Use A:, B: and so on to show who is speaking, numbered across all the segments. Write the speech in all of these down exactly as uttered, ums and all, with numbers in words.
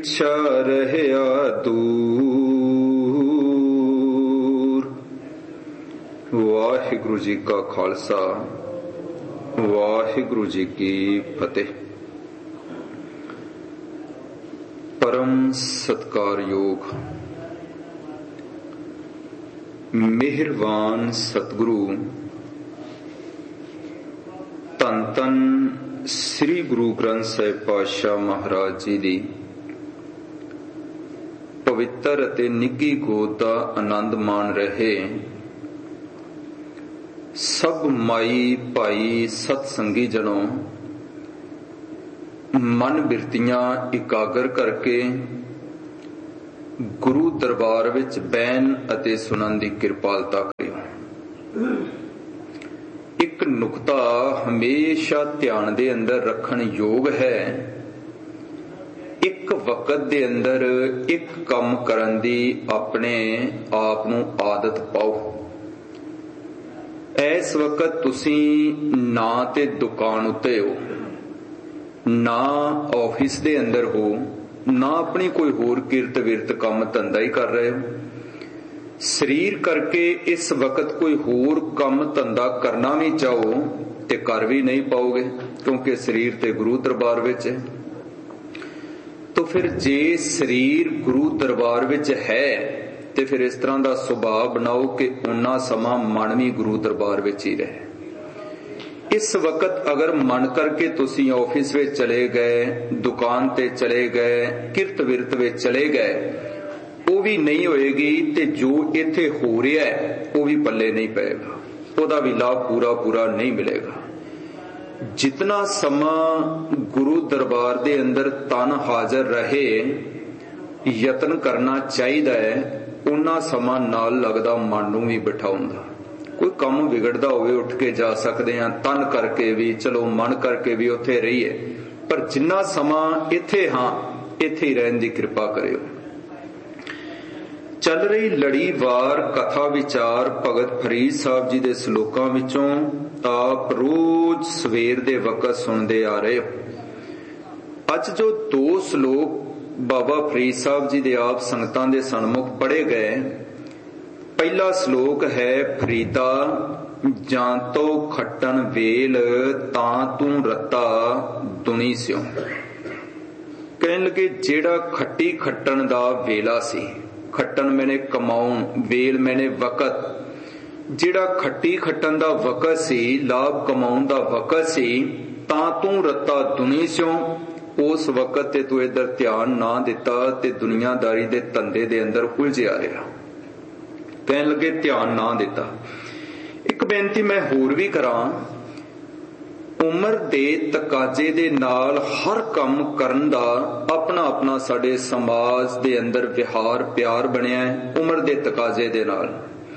A: ਪਿਛਾ ਰਹਿਆ ਦੂਰ। ਵਾਹਿਗੁਰੂ ਜੀ ਕਾ ਖਾਲਸਾ, ਵਾਹਿਗੁਰੂ ਜੀ ਕੀ ਫਤਿਹ। ਪਰਮ ਸਤਿਕਾਰਯੋਗ ਮਿਹਰਬਾਨ ਸਤਿਗੁਰੂ ਧੰਨ ਧੰਨ ਸ੍ਰੀ ਗੁਰੂ ਗ੍ਰੰਥ ਸਾਹਿਬ ਪਾਤਸ਼ਾਹ ਮਹਾਰਾਜ ਜੀ ਦੀ ਪਵਿੱਤਰ ਅਤੇ ਨਿੱਘੀ ਗੋਦ ਦਾ ਆਨੰਦ ਮਾਣ ਰਹੇ ਸਭ ਮਾਈ ਭਾਈ ਸਤ ਸੰਗੀ ਜਨੋਂ, ਮਨ ਬਿਰਤੀਆਂ ਇਕਾਗਰ ਕਰਕੇ ਗੁਰੂ ਦਰਬਾਰ ਵਿੱਚ ਬਹਿਣ ਅਤੇ ਸੁਣਨ ਦੀ ਕਿਰਪਾਲਤਾ ਕਰਿਓ। ਇੱਕ ਨੁਕਤਾ ਹਮੇਸ਼ਾ ਧਿਆਨ ਦੇ ਅੰਦਰ ਰੱਖਣ ਯੋਗ ਹੈ। ਇੱਕ ਵਕਤ ਦੇ ਅੰਦਰ ਇੱਕ ਕੰਮ ਕਰਨ ਦੀ ਆਪਣੇ ਆਪ ਨੂੰ ਆਦਤ ਪਾਓ। ਇਸ ਵਕਤ ਤੁਸੀਂ ਨਾ ਤੇ ਦੁਕਾਨ ਉੱਤੇ ਹੋ, ਨਾ ਆਫਿਸ ਦੇ ਅੰਦਰ ਹੋ, ਨਾ ਆਪਣੀ ਕੋਈ ਹੋਰ ਕਿਰਤ ਵਿਰਤ ਕੰਮ ਧੰਦਾ ਹੀ ਕਰ ਰਹੇ ਹੋ। ਸਰੀਰ ਕਰਕੇ ਇਸ ਵਕਤ ਕੋਈ ਹੋਰ ਕੰਮ ਧੰਦਾ ਕਰਨਾ ਵੀ ਚਾਹੋ ਤੇ ਕਰ ਵੀ ਨਹੀਂ ਪਾਓਗੇ, ਕਿਉਂਕਿ ਸਰੀਰ ਤੇ ਗੁਰੂ ਦਰਬਾਰ ਵਿੱਚ ਹੈ। ਤਾਂ ਫਿਰ ਜੇ ਸਰੀਰ ਗੁਰੂ ਦਰਬਾਰ ਵਿੱਚ ਹੈ ਤੇ ਫਿਰ ਇਸ ਤਰ੍ਹਾਂ ਦਾ ਸੁਭਾਅ ਬਣਾਓ ਕਿ ਓਨਾ ਸਮਾਂ ਮਨ ਵੀ ਗੁਰੂ ਦਰਬਾਰ ਵਿੱਚ ਹੀ ਰਹੇ। ਇਸ ਵਕਤ ਅਗਰ ਮਨ ਕਰਕੇ ਤੁਸੀਂ ਆਫਿਸ ਵਿੱਚ ਚਲੇ ਗਏ, ਦੁਕਾਨ ਤੇ ਚਲੇ ਗਏ, ਕਿਰਤ ਵਿਰਤ ਵਿੱਚ ਚਲੇ ਗਏ, ਉਹ ਵੀ ਨਹੀਂ ਹੋਏਗੀ ਤੇ ਜੋ ਇੱਥੇ ਹੋ ਰਿਹਾ ਹੈ ਉਹ ਵੀ ਪੱਲੇ ਨਹੀਂ ਪਏਗਾ, ਉਹਦਾ ਵੀ ਲਾਭ ਪੂਰਾ ਪੂਰਾ ਨਹੀਂ ਮਿਲੇਗਾ। ਜਿਤਨਾ ਸਮਾਂ ਗੁਰੂ ਦਰਬਾਰ ਦੇ ਅੰਦਰ ਤਨ ਹਾਜ਼ਰ ਰਹੇ ਯਤਨ ਕਰਨਾ ਚਾਹੀਦਾ ਹੈ, ਉਹਨਾਂ ਸਮਾਂ ਨਾਲ ਲੱਗਦਾ ਮਨ ਨੂੰ ਵੀ ਬਿਠਾਉਂਦਾ। ਕੋਈ ਕੰਮ ਵਿਗੜਦਾ ਹੋਵੇ ਉੱਠ ਕੇ ਜਾ ਸਕਦੇ ਹਾਂ, ਤਨ ਕਰਕੇ ਵੀ, ਚਲੋ ਮਨ ਕਰਕੇ ਵੀ ਉੱਥੇ ਰਹੀਏ, ਪਰ ਜਿੰਨਾ ਸਮਾਂ ਇੱਥੇ ਹਾਂ ਇੱਥੇ ਹੀ ਰਹਿਣ ਦੀ ਕਿਰਪਾ ਕਰਿਓ। ਚੱਲ ਰਹੀ ਲੜੀਵਾਰ ਕਥਾ ਵਿਚਾਰ ਭਗਤ ਫਰੀਦ ਸਾਹਿਬ ਜੀ ਦੇ ਸ਼ਲੋਕਾਂ ਵਿੱਚੋਂ ਆਪ ਰੋਜ਼ ਸਵੇਰ ਦੇ ਵਕਤ ਸੁਣਦੇ ਆ ਰਹੇ ਹੋ। ਅੱਜ ਜੋ ਦੋ ਸ਼ਲੋਕ ਬਾਬਾ ਫਰੀਦ ਸਾਹਿਬ ਜੀ ਦੇ ਆਪ ਸੰਗਤਾਂ ਦੇ ਸਨਮੁਖ ਪੜ੍ਹੇ ਗਏ, ਪਹਿਲਾ ਸ਼ਲੋਕ ਹੈ ਫਰੀਦਾ ਜਾਂ ਤੋ ਖੱਟਣ ਵੇਲ ਤਾਂ ਤੂੰ ਰੱਤਾ ਦੁਨੀ ਸਿਓ। ਕਹਿਣ ਲੱਗੇ ਜਿਹੜਾ ਖੱਟੀ ਖੱਟਣ ਦਾ ਵੇਲਾ ਸੀ, ਖੱਟਣ ਮੈਨੇ ਕਮਾਉਣ, ਵੇਲ ਮੈਨੇ ਵਕਤ, ਜਿਹੜਾ ਖੱਟੀ ਖੱਟਣ ਦਾ ਵਕਤ ਸੀ, ਲਾਭ ਕਮਾਉਣ ਦਾ ਵਕਤ ਸੀ, ਤਾਂ ਤੂੰ ਰੱਤਾ ਦੁਨੀ ਸਿਓ, ਉਸ ਵਕਤ ਤੇ ਤੂੰ ਇੱਧਰ ਧਿਆਨ ਨਾ ਦਿੱਤਾ ਤੇ ਦੁਨੀਆਦਾਰੀ ਦੇ ਧੰਦੇ ਦੇ ਅੰਦਰ ਉਲਝਿਆ ਰਿਹਾ। ਕਹਿਣ ਲੱਗੇ ਧਿਆਨ ਨਾ ਦਿੱਤਾ। ਇੱਕ ਬੇਨਤੀ ਮੈਂ ਹੋਰ ਵੀ ਕਰਾਂ, ਉਮਰ ਦੇ ਤਕਾਜ਼ੇ ਦੇ ਨਾਲ ਹਰ ਕੰਮ ਕਰਨ ਦਾ ਆਪਣਾ ਆਪਣਾ ਸਾਡੇ ਸਮਾਜ ਦੇ ਅੰਦਰ ਵਿਹਾਰ ਪਿਆਰ ਬਣਿਆ ਹੈ। ਉਮਰ ਦੇ ਤਕਾਜ਼ੇ ਦੇ ਨਾਲ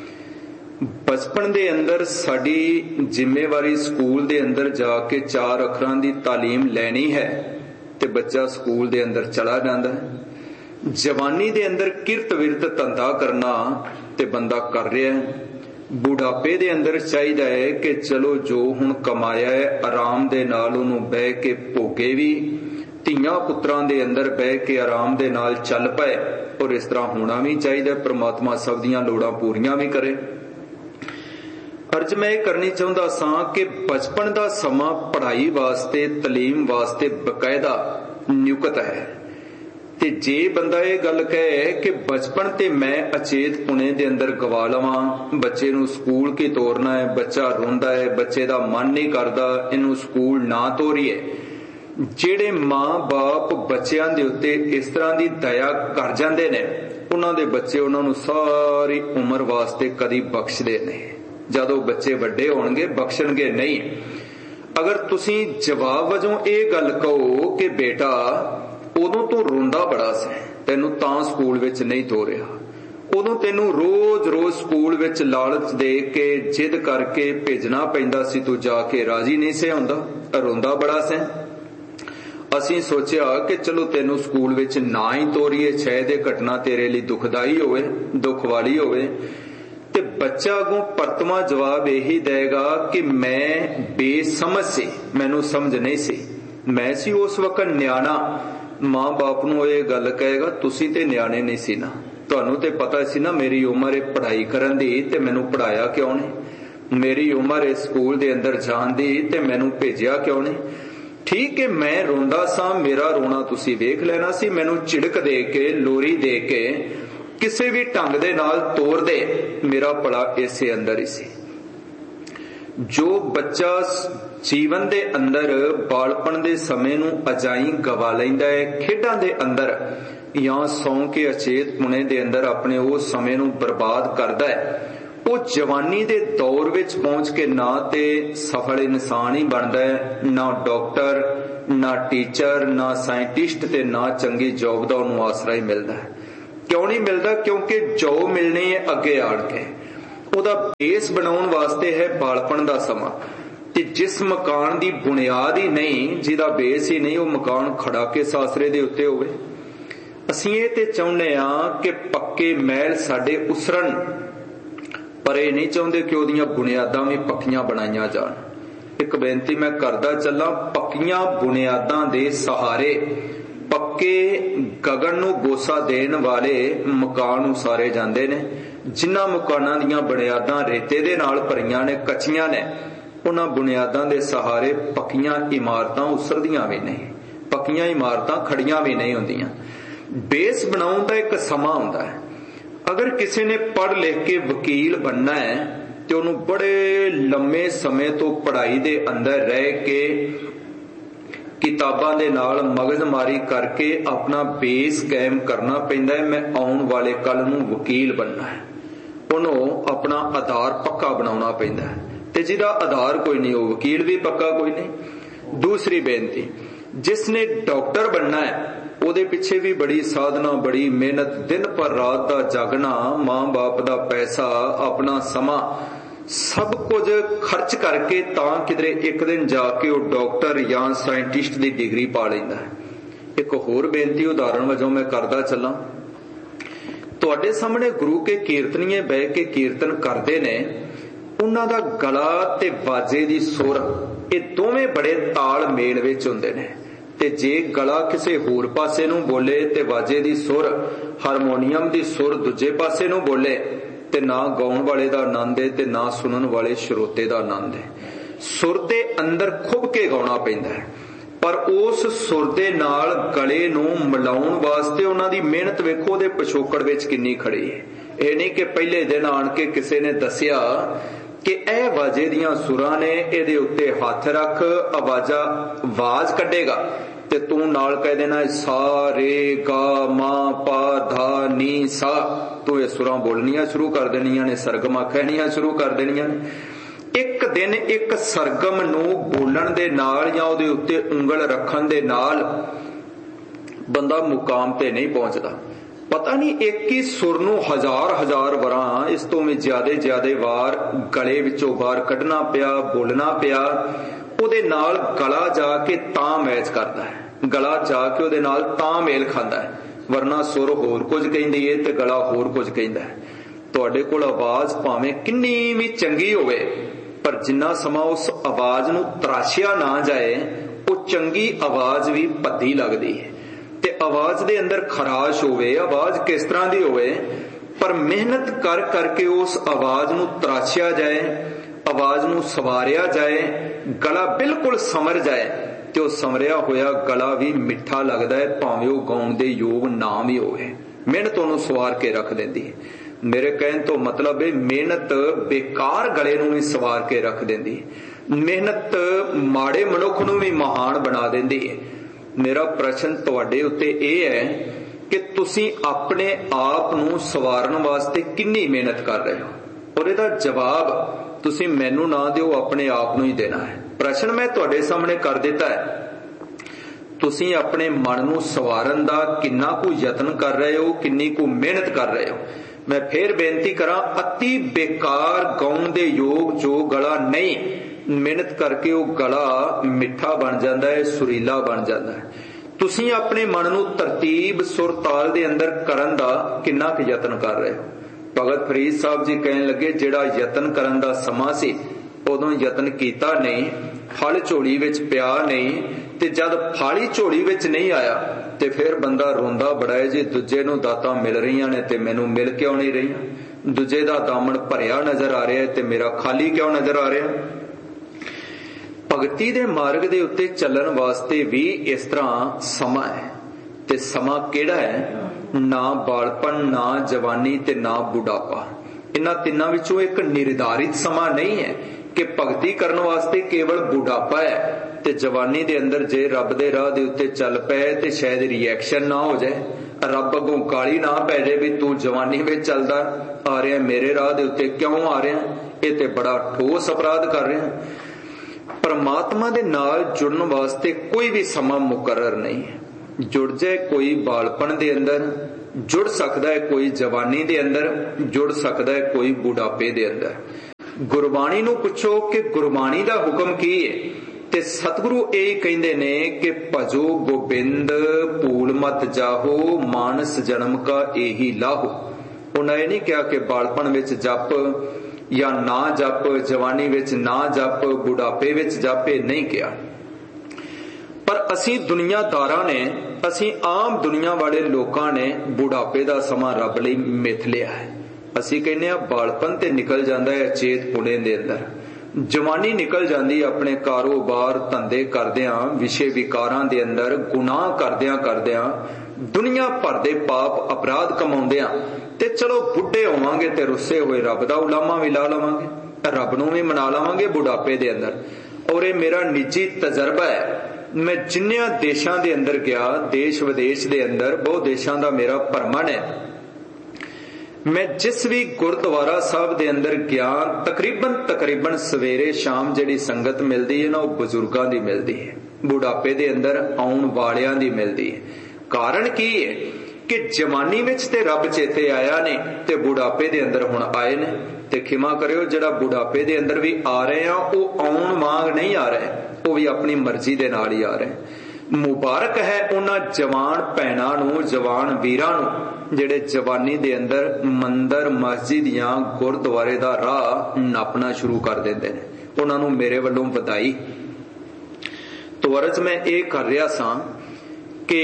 A: ਬਚਪਨ ਦੇ ਅੰਦਰ ਸਾਡੀ ਜ਼ਿੰਮੇਵਾਰੀ ਸਕੂਲ ਦੇ ਅੰਦਰ ਜਾ ਕੇ ਚਾਰ ਅੱਖਰਾਂ ਦੀ ਤਾਲੀਮ ਲੈਣੀ ਹੈ ਤੇ ਬੱਚਾ ਸਕੂਲ ਦੇ ਅੰਦਰ ਚਲਾ ਜਾਂਦਾ ਹੈ। ਜਵਾਨੀ ਦੇ ਅੰਦਰ ਕਿਰਤ ਵਿਰਤ ਧੰਦਾ ਕਰਨਾ ਤੇ ਬੰਦਾ ਕਰ ਰਿਹਾ ਹੈ। ਬੁਢਾਪੇ ਦੇ ਅੰਦਰ ਚਾਹੀਦਾ ਹੈ ਕਿ ਚਲੋ ਜੋ ਹੁਣ ਕਮਾਇਆ ਹੈ ਆਰਾਮ ਦੇ ਨਾਲ ਉਹਨੂੰ ਬਹਿ ਕੇ ਭੋਗੇ ਵੀ, ਧੀਆਂ ਪੁੱਤਰਾਂ ਦੇ ਅੰਦਰ ਬਹਿ ਕੇ ਆਰਾਮ ਦੇ ਨਾਲ ਚੱਲ ਪਏ, ਔਰ ਇਸ ਤਰ੍ਹਾਂ ਹੋਣਾ ਵੀ ਚਾਹੀਦਾ। ਪ੍ਰਮਾਤਮਾ ਸਭ ਦੀਆਂ ਲੋੜਾਂ ਪੂਰੀਆਂ ਵੀ ਕਰੇ। ਅਰਜ਼ ਮੈਂ ਇਹ ਕਰਨੀ ਚਾਹੁੰਦਾ ਸਾਂ ਕਿ ਬਚਪਨ ਦਾ ਸਮਾਂ ਪੜ੍ਹਾਈ ਵਾਸਤੇ, ਤਾਲੀਮ ਵਾਸਤੇ ਬਕਾਇਦਾ ਨਿਯੁਕਤ ਹੈ। ਤੇ ਜੇ ਬੰਦਾ ਇਹ ਗੱਲ ਕਹੇ ਕਿ ਬਚਪਨ ਤੇ ਮੈਂ ਅਚੇਤ ਪੁਣੇ ਦੇ ਅੰਦਰ ਗਵਾ ਲਵਾਂ, ਬੱਚੇ ਨੂੰ ਸਕੂਲ ਕੀ ਤੋਰਨਾ ਹੈ, ਬੱਚਾ ਰੋਂਦਾ ਹੈ, ਬੱਚੇ ਦਾ ਮਨ ਨਹੀਂ ਕਰਦਾ, ਇਹਨੂੰ ਸਕੂਲ ਨਾ ਤੋਰੀਏ। ਜਿਹੜੇ ਮਾਂ ਬਾਪ ਬੱਚਿਆਂ ਦੇ ਉੱਤੇ ਇਸ ਤਰ੍ਹਾਂ ਦੀ ਦਇਆ ਕਰ ਜਾਂਦੇ ਨੇ, ਉਹਨਾਂ ਦੇ ਬੱਚੇ ਉਹਨਾਂ ਨੂੰ ਸਾਰੀ ਉਮਰ ਵਾਸਤੇ ਕਦੀ ਬਖਸ਼ਦੇ ਨਹੀਂ। ਜਦੋਂ ਬੱਚੇ ਵੱਡੇ ਹੋਣਗੇ ਬਖਸ਼ਣਗੇ ਨਹੀਂ। ਅਗਰ ਤੁਸੀਂ ਜਵਾਬ ਵਜੋਂ ਇਹ ਗੱਲ ਕਹੋ ਕਿ ਬੇਟਾ ਉਦੋਂ ਤੂੰ ਰੋਂਦਾ ਬੜਾ ਸੀ, ਤੈਨੂੰ ਤਾਂ ਸਕੂਲ ਵਿੱਚ ਨਹੀਂ ਤੋਰਿਆ, ਉਦੋਂ ਤੈਨੂੰ ਰੋਜ਼ ਰੋਜ਼ ਸਕੂਲ ਵਿੱਚ ਲਾਲਚ ਦੇ ਕੇ ਜਿੱਦ ਕਰਕੇ ਭੇਜਣਾ ਪੈਂਦਾ ਸੀ, ਤੂੰ ਜਾ ਕੇ ਰਾਜੀ ਨਹੀਂ ਸੀ ਹੁੰਦਾ, ਰੋਂਦਾ ਬੜਾ ਸੀ। ਅਸੀਂ ਸੋਚਿਆ ਕਿ ਚਲੋ ਤੈਨੂੰ ਸਕੂਲ ਵਿੱਚ ਨਾ ਹੀ ਤੋਰੀਏ, ਸ਼ਾਇਦ ਇਹ ਘਟਨਾ ਤੇਰੇ ਲਈ ਦੁਖਦਾਈ ਹੋਵੇ, ਦੁੱਖ ਵਾਲੀ ਹੋਵੇ। ਤੇ ਬੱਚਾ ਅੱਗੋਂ ਪਰਤਮਾ ਜਵਾਬ ਇਹੀ ਦੇਗਾ ਕਿ ਮੈਂ ਬੇਸਮਝ ਸੀ, ਮੈਨੂੰ ਸਮਝ ਨਹੀਂ ਸੀ, मैं सी उस वक्त न्याणा, मां बाप नूं ये गल कहेगा तुसीं ते न्याणे नहीं सी ना, तुहानूं ते पता सी ना मेरी उम्र है पढ़ाई करन दी ते मैनूं पढ़ाया क्यों नहीं, मेरी उम्र है स्कूल दे अंदर जाण दी ते मैनूं भेजिया क्यों नहीं। ठीक है मैं रोंदा सा, मेरा रोना तुसीं वेख लेना सी, मैनूं झिड़क दे के लोरी दे के किसी भी ढंग दे नाल तोड़ दे, मेरा भला इसे अंदर ही सी। जो बच्चा जीवन दे अंदर बालपन दे समय नूं अजाई गवा लैंदा है खेडां दे अंदर या सौ के अचेत पुणे दे अंदर अपने उस समय नूं बर्बाद करदा है, वो जवानी दे दौर विच पहुंच के ना ते सफल इंसान ही बनदा है, ना डॉक्टर, ना टीचर, ना साइंटिस्ट ते ना चंगी जॉब दा उहनूं आसरा ही मिलदा है। क्यों नहीं मिलता? क्योंकि जॉब मिलनी है अगे आड़ के, ਉਹਦਾ बेस बनाउण वास्ते है बालपन दा समा, ते जिस मकान दी बुनियाद ही नहीं, जिहदा बेस ही नहीं, वो मकान खड़ा के सासरे दे उत्ते होवे। असीं ये ते चाहुंदे आ कि पक्के महल साडे उसरन, पर ये नहीं चाहुंदे कि ਉਹਦੀਆਂ बुनियादां भी पक्कियां बनाईयां जाण। एक बेनती मैं करदा चलां, पक्कियां बुनियादां दे सहारे पक्के गगन नूं गोसा देण वाले मकान उसारे जांदे ने। जिन्हां मकानां दीयां बुनियादां रेते दे नाल भरीआं ने, कच्चियां ने, उन्हां बुनियादां दे सहारे पक्कियां इमारतां उसरदियां भी नहीं, पक्कियां इमारतां खड़ियां भी नहीं हुंदियां। बेस बनाउण दा एक समा हुंदा है। अगर किसी ने पढ़ लिख के वकील बनना है तो उन्होंने बड़े लंबे समय तो पढ़ाई दे अंदर रह के किताबां दे नाल मगजमारी करके अपना बेस कायम करना पैंदा है। मैं आउण वाले कल नूं वकील बनना है, उन्होंने अपना आधार पक्का बनाउणा पैंदा है, ते जिहदा आधार कोई नहीं वो वकील भी पक्का कोई नहीं। दूसरी बेनती, जिसने डॉक्टर बनना है ਉਹਦੇ ਪਿੱਛੇ भी बड़ी साधना, बड़ी मेहनत, दिन पर रात दा जागना, मां बाप दा पैसा, अपना समा सब कुछ खर्च करके तां किधरे एक दिन जाके वो डॉक्टर या साइंटिस्ट दी डिग्री पा लैंदा है। एक होर बेनती उदाहरण वजों मैं करदा चलां, तुहाडे सामने गुरु के कीर्तनीए बह के कीर्तन करदे ने, उन्हां दा गला ते बाजे दी सुर ये दोवें बड़े ताल मेल विच हुंदे ने, ते जे गला किसी होर पासे नूं बोले ते बाजे दी सुर, हारमोनीयम दी सुर दूजे पासे नूं बोले, ते ना गाउण वाले दा आनंद है ते ना सुनन वाले श्रोते दा आनंद है। सुर दे अंदर खुब के गाउणा पैंदा है, पर उस सुर दे नाल गले नूं मिलाउण वास्ते उन्हां दी मेहनत वेखो उहदे पिछोकड़ विच किन्नी खड़ी है। इह नहीं कि पहले दिन आण के किसी ने दसिया कि ए वाजे दियां सुरां ने, इहदे उत्ते हथ रख, आवाजा आवाज कढेगा ते तू नाल कह देना सा रे गा मा पा धा नी सा, तू ये सुरां बोलनियां शुरू कर देनियां ने, सरगमा कहनियां शुरू कर देनियां ने। एक दिन एक सरगम नूं बोलण दे नाल या उहदे उत्ते उंगल रखण दे नाल बंदा मुकाम ते नहीं पहुंचदा। पता नहीं एक ही सुर नूं हजार हजार वारां, इस तो भी ज्यादा ज्यादा वार गले विचों बाहर कढना पिया, बोलना पिया, ਉਹਦੇ ਨਾਲ गला जाके तां मैच करदा है, गला जाके ਉਹਦੇ ਨਾਲ तां मेल खांदा है, वरना सुर होर कुछ कहंदी है ते गला होर कुछ कहंदा है। ਤੁਹਾਡੇ ਕੋਲ आवाज भावें किन्नी भी चंगी होवे, पर जिन्ना समा उस आवाज नूं तराशिया ना जाए, वो चंगी आवाज भी भद्दी लगदी है। ते आवाज दे अंदर खराश होवे, आवाज किस तरह दी होवे, पर मेहनत कर करके उस आवाज नूं तराशिया जाए, आवाज नूं सवारिया जाए, गला बिल्कुल समर जाए, ते वो समरिया होया गला भी मिठा लगदा है, भावें वो गाउण दे योग ना भी होवे। मेहनत उहनूं सवार के रख देंदी है। मेरे कहण तो मतलब है मेहनत बेकार गले नूं भी सवार के रख देंदी है, मेहनत माड़े मनुख नूं भी महान बना देंदी है। मेरा प्रश्न तुहाडे उत्ते इह है कि तुसीं अपने आप नूं सवारन वास्ते किन्नी मेहनत कर रहे हो, और इहदा जवाब तुसीं मैनूं ना दिओ, अपने आप नूं ही देना है। प्रश्न मैं तुहाडे सामने कर दिता है, तुसीं अपने मन नूं सवारन दा किन्ना कु यतन कर रहे हो, किन्नी कु मेहनत कर रहे हो। मैं फिर बेनती करां, अति बेकार गाउण दे योग जो गला नहीं, मेहनत करके वो गला मिठा बन जाता है, सुरीला बन जाता है। तुसीं अपने मन नूं तरतीब सुर ताल दे अंदर करन दा किन्ना क यतन कर रहे हो। भगत फरीद साहब जी कहन लगे, जिहड़ा यतन करन दा समा सी उदों यतन कीता नहीं, फल झोली विच पिया नहीं, ते जद फल ही झोली विच नहीं आया ते फिर बंदा रोंदा बड़ा है जी दूजे नूं दातां मिल रहीआं ने ते मैनूं मिल क्यों नहीं रहीआं, दूजे दा दामन भरिया नजर आ रहा है ते मेरा खाली क्यों नजर आ रहा। भगती दे मार्ग दे उत्ते चलण वास्ते भी इस तरह समा है, ते समा किहड़ा है? ना बालपन, ना जवानी ते ना बुढ़ापा। इन्हां तिन्नां विचों एक निर्धारित समा नहीं है कि भगती करन वास्ते केवल बुढ़ापा है ते जवानी दे अंदर जे रब दे राह दे उत्ते चल पए ते शायद रिएक्शन ना हो जाए, रब अगों गाली ना पै जाए भी तू जवानी में चलदा आ रहा मेरे राह दे उत्ते क्यों आ रहा, ये ते बड़ा ठोस अपराध कर रहा। परमात्मा दे नाल जुड़न वास्ते कोई भी समा मुकर्रर नहीं है। जुड़ जाए कोई बालपन दे अंदर, जुड़ सकता है कोई जवानी दे अंदर, जुड़ सकता है कोई बुढ़ापे दे अंदर। गुरबाणी नूं पुछो कि गुरबाणी दा हुक्म की है, ते सतगुरु यही कहंदे ने कि भजो गोबिंद भूल मत जाहो, मानस जन्म का यही लाहो। उन्हें यह नहीं कहा कि बालपन विच जप या ना जप, जवानी विच ना जप, बुढ़ापे विच जप, नहीं किया। पर असी दुनियादारां ने, असी आम दुनिया वाले लोकां ने बुढ़ापे दा समा रब लई मिथ लिया है। असी कहने आ बालपन ते निकल जांदा है अचेत पुणे दे अंदर, जवानी निकल जाती अपने कारोबार धंधे करदियां, विषय विकारां दे अंदर गुनाह करदियां करदियां, दुनिया भर दे पाप अपराध कमाउंदियां, ते चलो बुढ़े होवांगे ते रुस्से होए रब दा उलामा भी ला लवांगे, रब नूं भी मना लवांगे बुढ़ापे दे अंदर। और ये मेरा निजी तजर्बा है, मैं जिन्नियां देशां दे अंदर गया, देश विदेश दे अंदर बहुत देशां दा मेरा भ्रमण है, मैं जिस भी गुरुद्वारा साहब दे अंदर गया तकरीबन तकरीबन सवेरे शाम जिहड़ी संगत मिलदी है ना वो बुजुर्गां दी मिलदी है, बुढ़ापे दे अंदर आउण वालियां दी मिलदी है। कारण की है कि जवानी विच ते रब चेते आया ने ते बुढ़ापे दे अंदर हुण आए ने, ते खिमा करियो जिहड़ा बुढ़ापे दे अंदर भी आ रहे हैं वो आउण वांग नहीं आ रहे, वो भी अपनी मर्जी दे नाल ही आ रहे। मुबारक है उन्हां जवान भैणां नूं, जवान वीरां नूं जिहड़े जवानी दे अंदर मंदिर मस्जिद या गुरुद्वारे दा राह नापना शुरू कर देंदे ने, उन्हां नूं मेरे वल्लों वधाई। तो अर्ज मैं ये कर रहा सां कि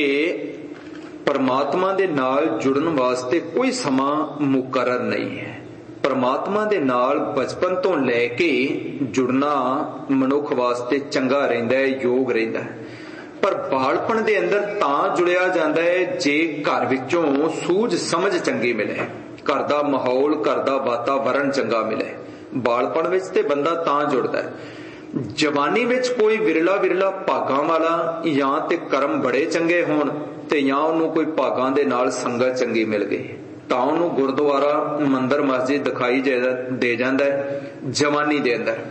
A: परमात्मा दे नाल जुड़न वास्ते कोई समा मुकर्रर नहीं है। परमात्मा दे नाल बचपन तो लैके जुड़ना मनुख वास्ते चंगा रहिंदा है, योग रहिंदा है। पर बालपन दे अंदर तां जुड़िया जांदा है जे घर विचों सूझ समझ चंगी मिले, घर दा माहौल, घर दा वातावरण चंगा मिले। बालपन विच ते बंदा तां जुड़दा है। जवानी विच कोई विरला विरला भागां वाला या ते कर्म बड़े चंगे होण ते या उन्होंने कोई भागां दे नाल संगत चंगी मिल गई तां उन्होंने गुरुद्वारा मंदिर मस्जिद दिखाई दे जांदा है जवानी दे अंदर।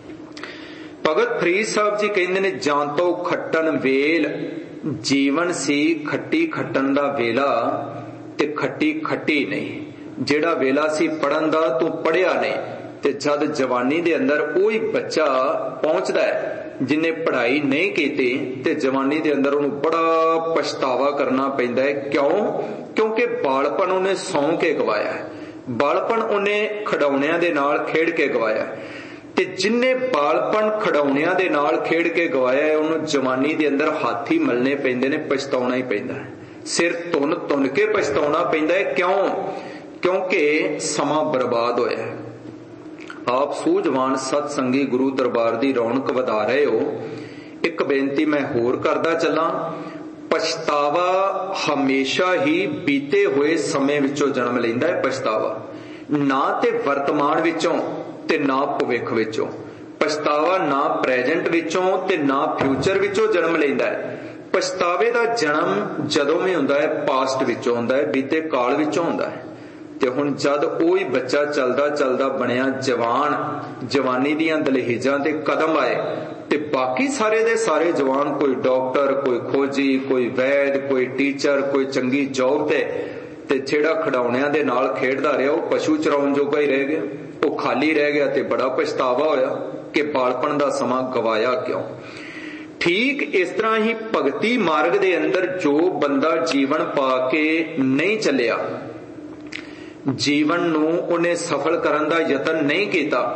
A: भगत फरीद साहब जी कहते ने जान तो खट्टन वेल जीवन सी खट्टी खट्टन दा वेला ते खट्टी खट्टी नहीं। जेड़ा वेला सी पढ़न दा तू पढ़िया नहीं ते जद जवानी दे अंदर कोई बच्चा पहुंचदा है जिन्हें पढ़ाई नहीं की ते जवानी दे अंदर उन्हें बड़ा पछतावा करना पैंदा है। क्यों? क्योंकि बालपन उन्हें सौ के गवाया है, बालपन उन्हें खिडौणियां दे नाल खेड के गवाया है ते जिन्ने बालपन खिडौणियां दे नाल खेड के गवाया है उन्हें जवानी दे अंदर हाथी मलने पैंदे ने, पछताउणा ही पैंदा है, सिर तुन तुन के पछताउणा पैंदा है। क्यों? क्योंकि समा बर्बाद होया है। आप सूझवान सतसंगी गुरु दरबार दी रौनक वधा रहे हो। एक बेनती मैं होर करदा चला, पछतावा हमेशा ही बीते हुए समय विचों जन्म लैंदा है। पछतावा ना ते वर्तमान विचों ते ना भविख विचों, पछतावा ना प्रेजेंट विचों ते ना फ्यूचर विचों जन्म लैंदा है। पछतावे दा जन्म जदों भी हुंदा है पास्ट विचों हुंदा है, बीते काल विचों हुंदा है। ते हुण जद कोई बच्चा चलदा चलदा बनया जवान, जवानी दियां दलहीजां ते कदम आए ते बाकी सारे दे सारे जवान, कोई डॉक्टर, कोई खोजी, कोई वैद, कोई टीचर, कोई चंगी जॉब ते ते जेड़ा खिडौणियां दे नाल खेडदा रहा वो पशु चराउण जोगा ही रह गया, वो खाली रह गया ते बड़ा पछतावा होया कि बालपन दा समा गवाया क्यों। ठीक इस तरह ही भगती मार्ग दे अंदर जो बंदा जीवन पा के नहीं चलिया, जीवन नूं उन्हें सफल करन दा यतन नहीं कीता,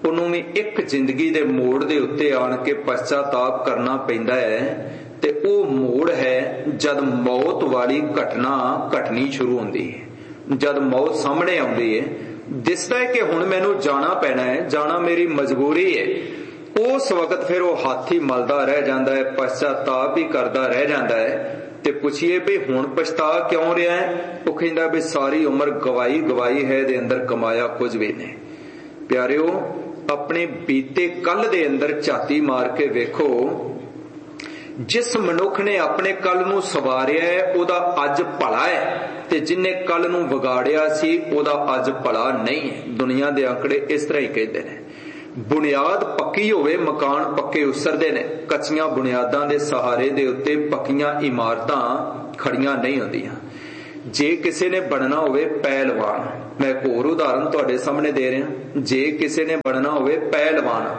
A: ਉਹਨੂੰ ਵੀ ਇੱਕ ਜ਼ਿੰਦਗੀ ਦੇ ਮੋੜ ਦੇ ਉੱਤੇ ਆਣ ਕੇ ਪਛਤਾਤਾਪ ਕਰਨਾ ਪੈਂਦਾ ਹੈ। ਤੇ ਉਹ ਮੋੜ ਹੈ ਜਦ ਮੌਤ ਵਾਲੀ ਘਟਨਾ ਘਟਣੀ ਸ਼ੁਰੂ ਹੁੰਦੀ ਹੈ। ਜਦ ਮੌਤ ਸਾਹਮਣੇ ਆਉਂਦੀ ਹੈ, ਦਿਸਦਾ ਹੈ ਕਿ ਹੁਣ ਮੈਨੂੰ ਜਾਣਾ ਪੈਣਾ ਹੈ, ਜਾਣਾ ਮੇਰੀ ਮਜਬੂਰੀ ਹੈ। ਉਸ ਵਕਤ ਫਿਰ ਉਹ ਹੱਥ ਹੀ ਮਲਦਾ ਰਹਿ ਜਾਂਦਾ ਹੈ, ਪਛਤਾਤਾਪ ਹੀ ਕਰਦਾ ਰਹਿ ਜਾਂਦਾ ਹੈ। ਤੇ ਪੁੱਛੀਏ ਵੀ ਹੁਣ ਪਛਤਾ ਕਿਉਂ ਰਿਹਾ ਹੈ? ਉਹ ਕਹਿੰਦਾ ਵੀ ਸਾਰੀ ਉਮਰ ਗਵਾਈ ਗਵਾਈ ਹੈ, ਇਹਦੇ ਅੰਦਰ ਕਮਾਇਆ ਕੁਝ ਵੀ ਨਹੀਂ। ਪਿਆਰਿਓ, ਆਪਣੇ ਬੀਤੇ ਕੱਲ ਦੇ ਅੰਦਰ ਝਾਤੀ ਮਾਰ ਕੇ ਵੇਖੋ। ਜਿਸ ਮਨੁੱਖ ਨੇ ਆਪਣੇ ਕੱਲ ਨੂੰ ਸਵਾਰਿਆ ਹੈ ਉਹਦਾ ਅੱਜ ਭਲਾ ਹੈ, ਤੇ ਜਿਨੇ ਕੱਲ ਨੂੰ ਵਿਗਾੜਿਆ ਸੀ ਉਹਦਾ ਅੱਜ ਭਲਾ ਨਹੀਂ ਹੈ। ਦੁਨੀਆ ਦੇ ਅੰਕੜੇ ਇਸ ਤਰ੍ਹਾਂ ਹੀ ਕਹਿੰਦੇ ਨੇ। ਬੁਨਿਆਦ ਪੱਕੀ ਹੋਵੇ, ਮਕਾਨ ਪੱਕੇ ਉਸਰਦੇ ਨੇ। ਕੱਚੀਆਂ ਬੁਨਿਆਦਾਂ ਦੇ ਸਹਾਰੇ ਦੇ ਉੱਤੇ ਪੱਕੀਆਂ ਇਮਾਰਤਾਂ ਖੜੀਆਂ ਨਹੀਂ ਹੁੰਦੀਆਂ। ਜੇ ਕਿਸੇ ਨੇ ਬਣਨਾ ਹੋਵੇ ਪਹਿਲਵਾਨ, ਮੈਂ ਇੱਕ ਹੋਰ ਉਦਾਹਰਨ ਤੁਹਾਡੇ ਸਾਹਮਣੇ ਦੇ ਰਿਹਾ। ਜੇ ਕਿਸੇ ਨੇ ਬਣਨਾ ਹੋਵੇ ਪਹਿਲਵਾਨ,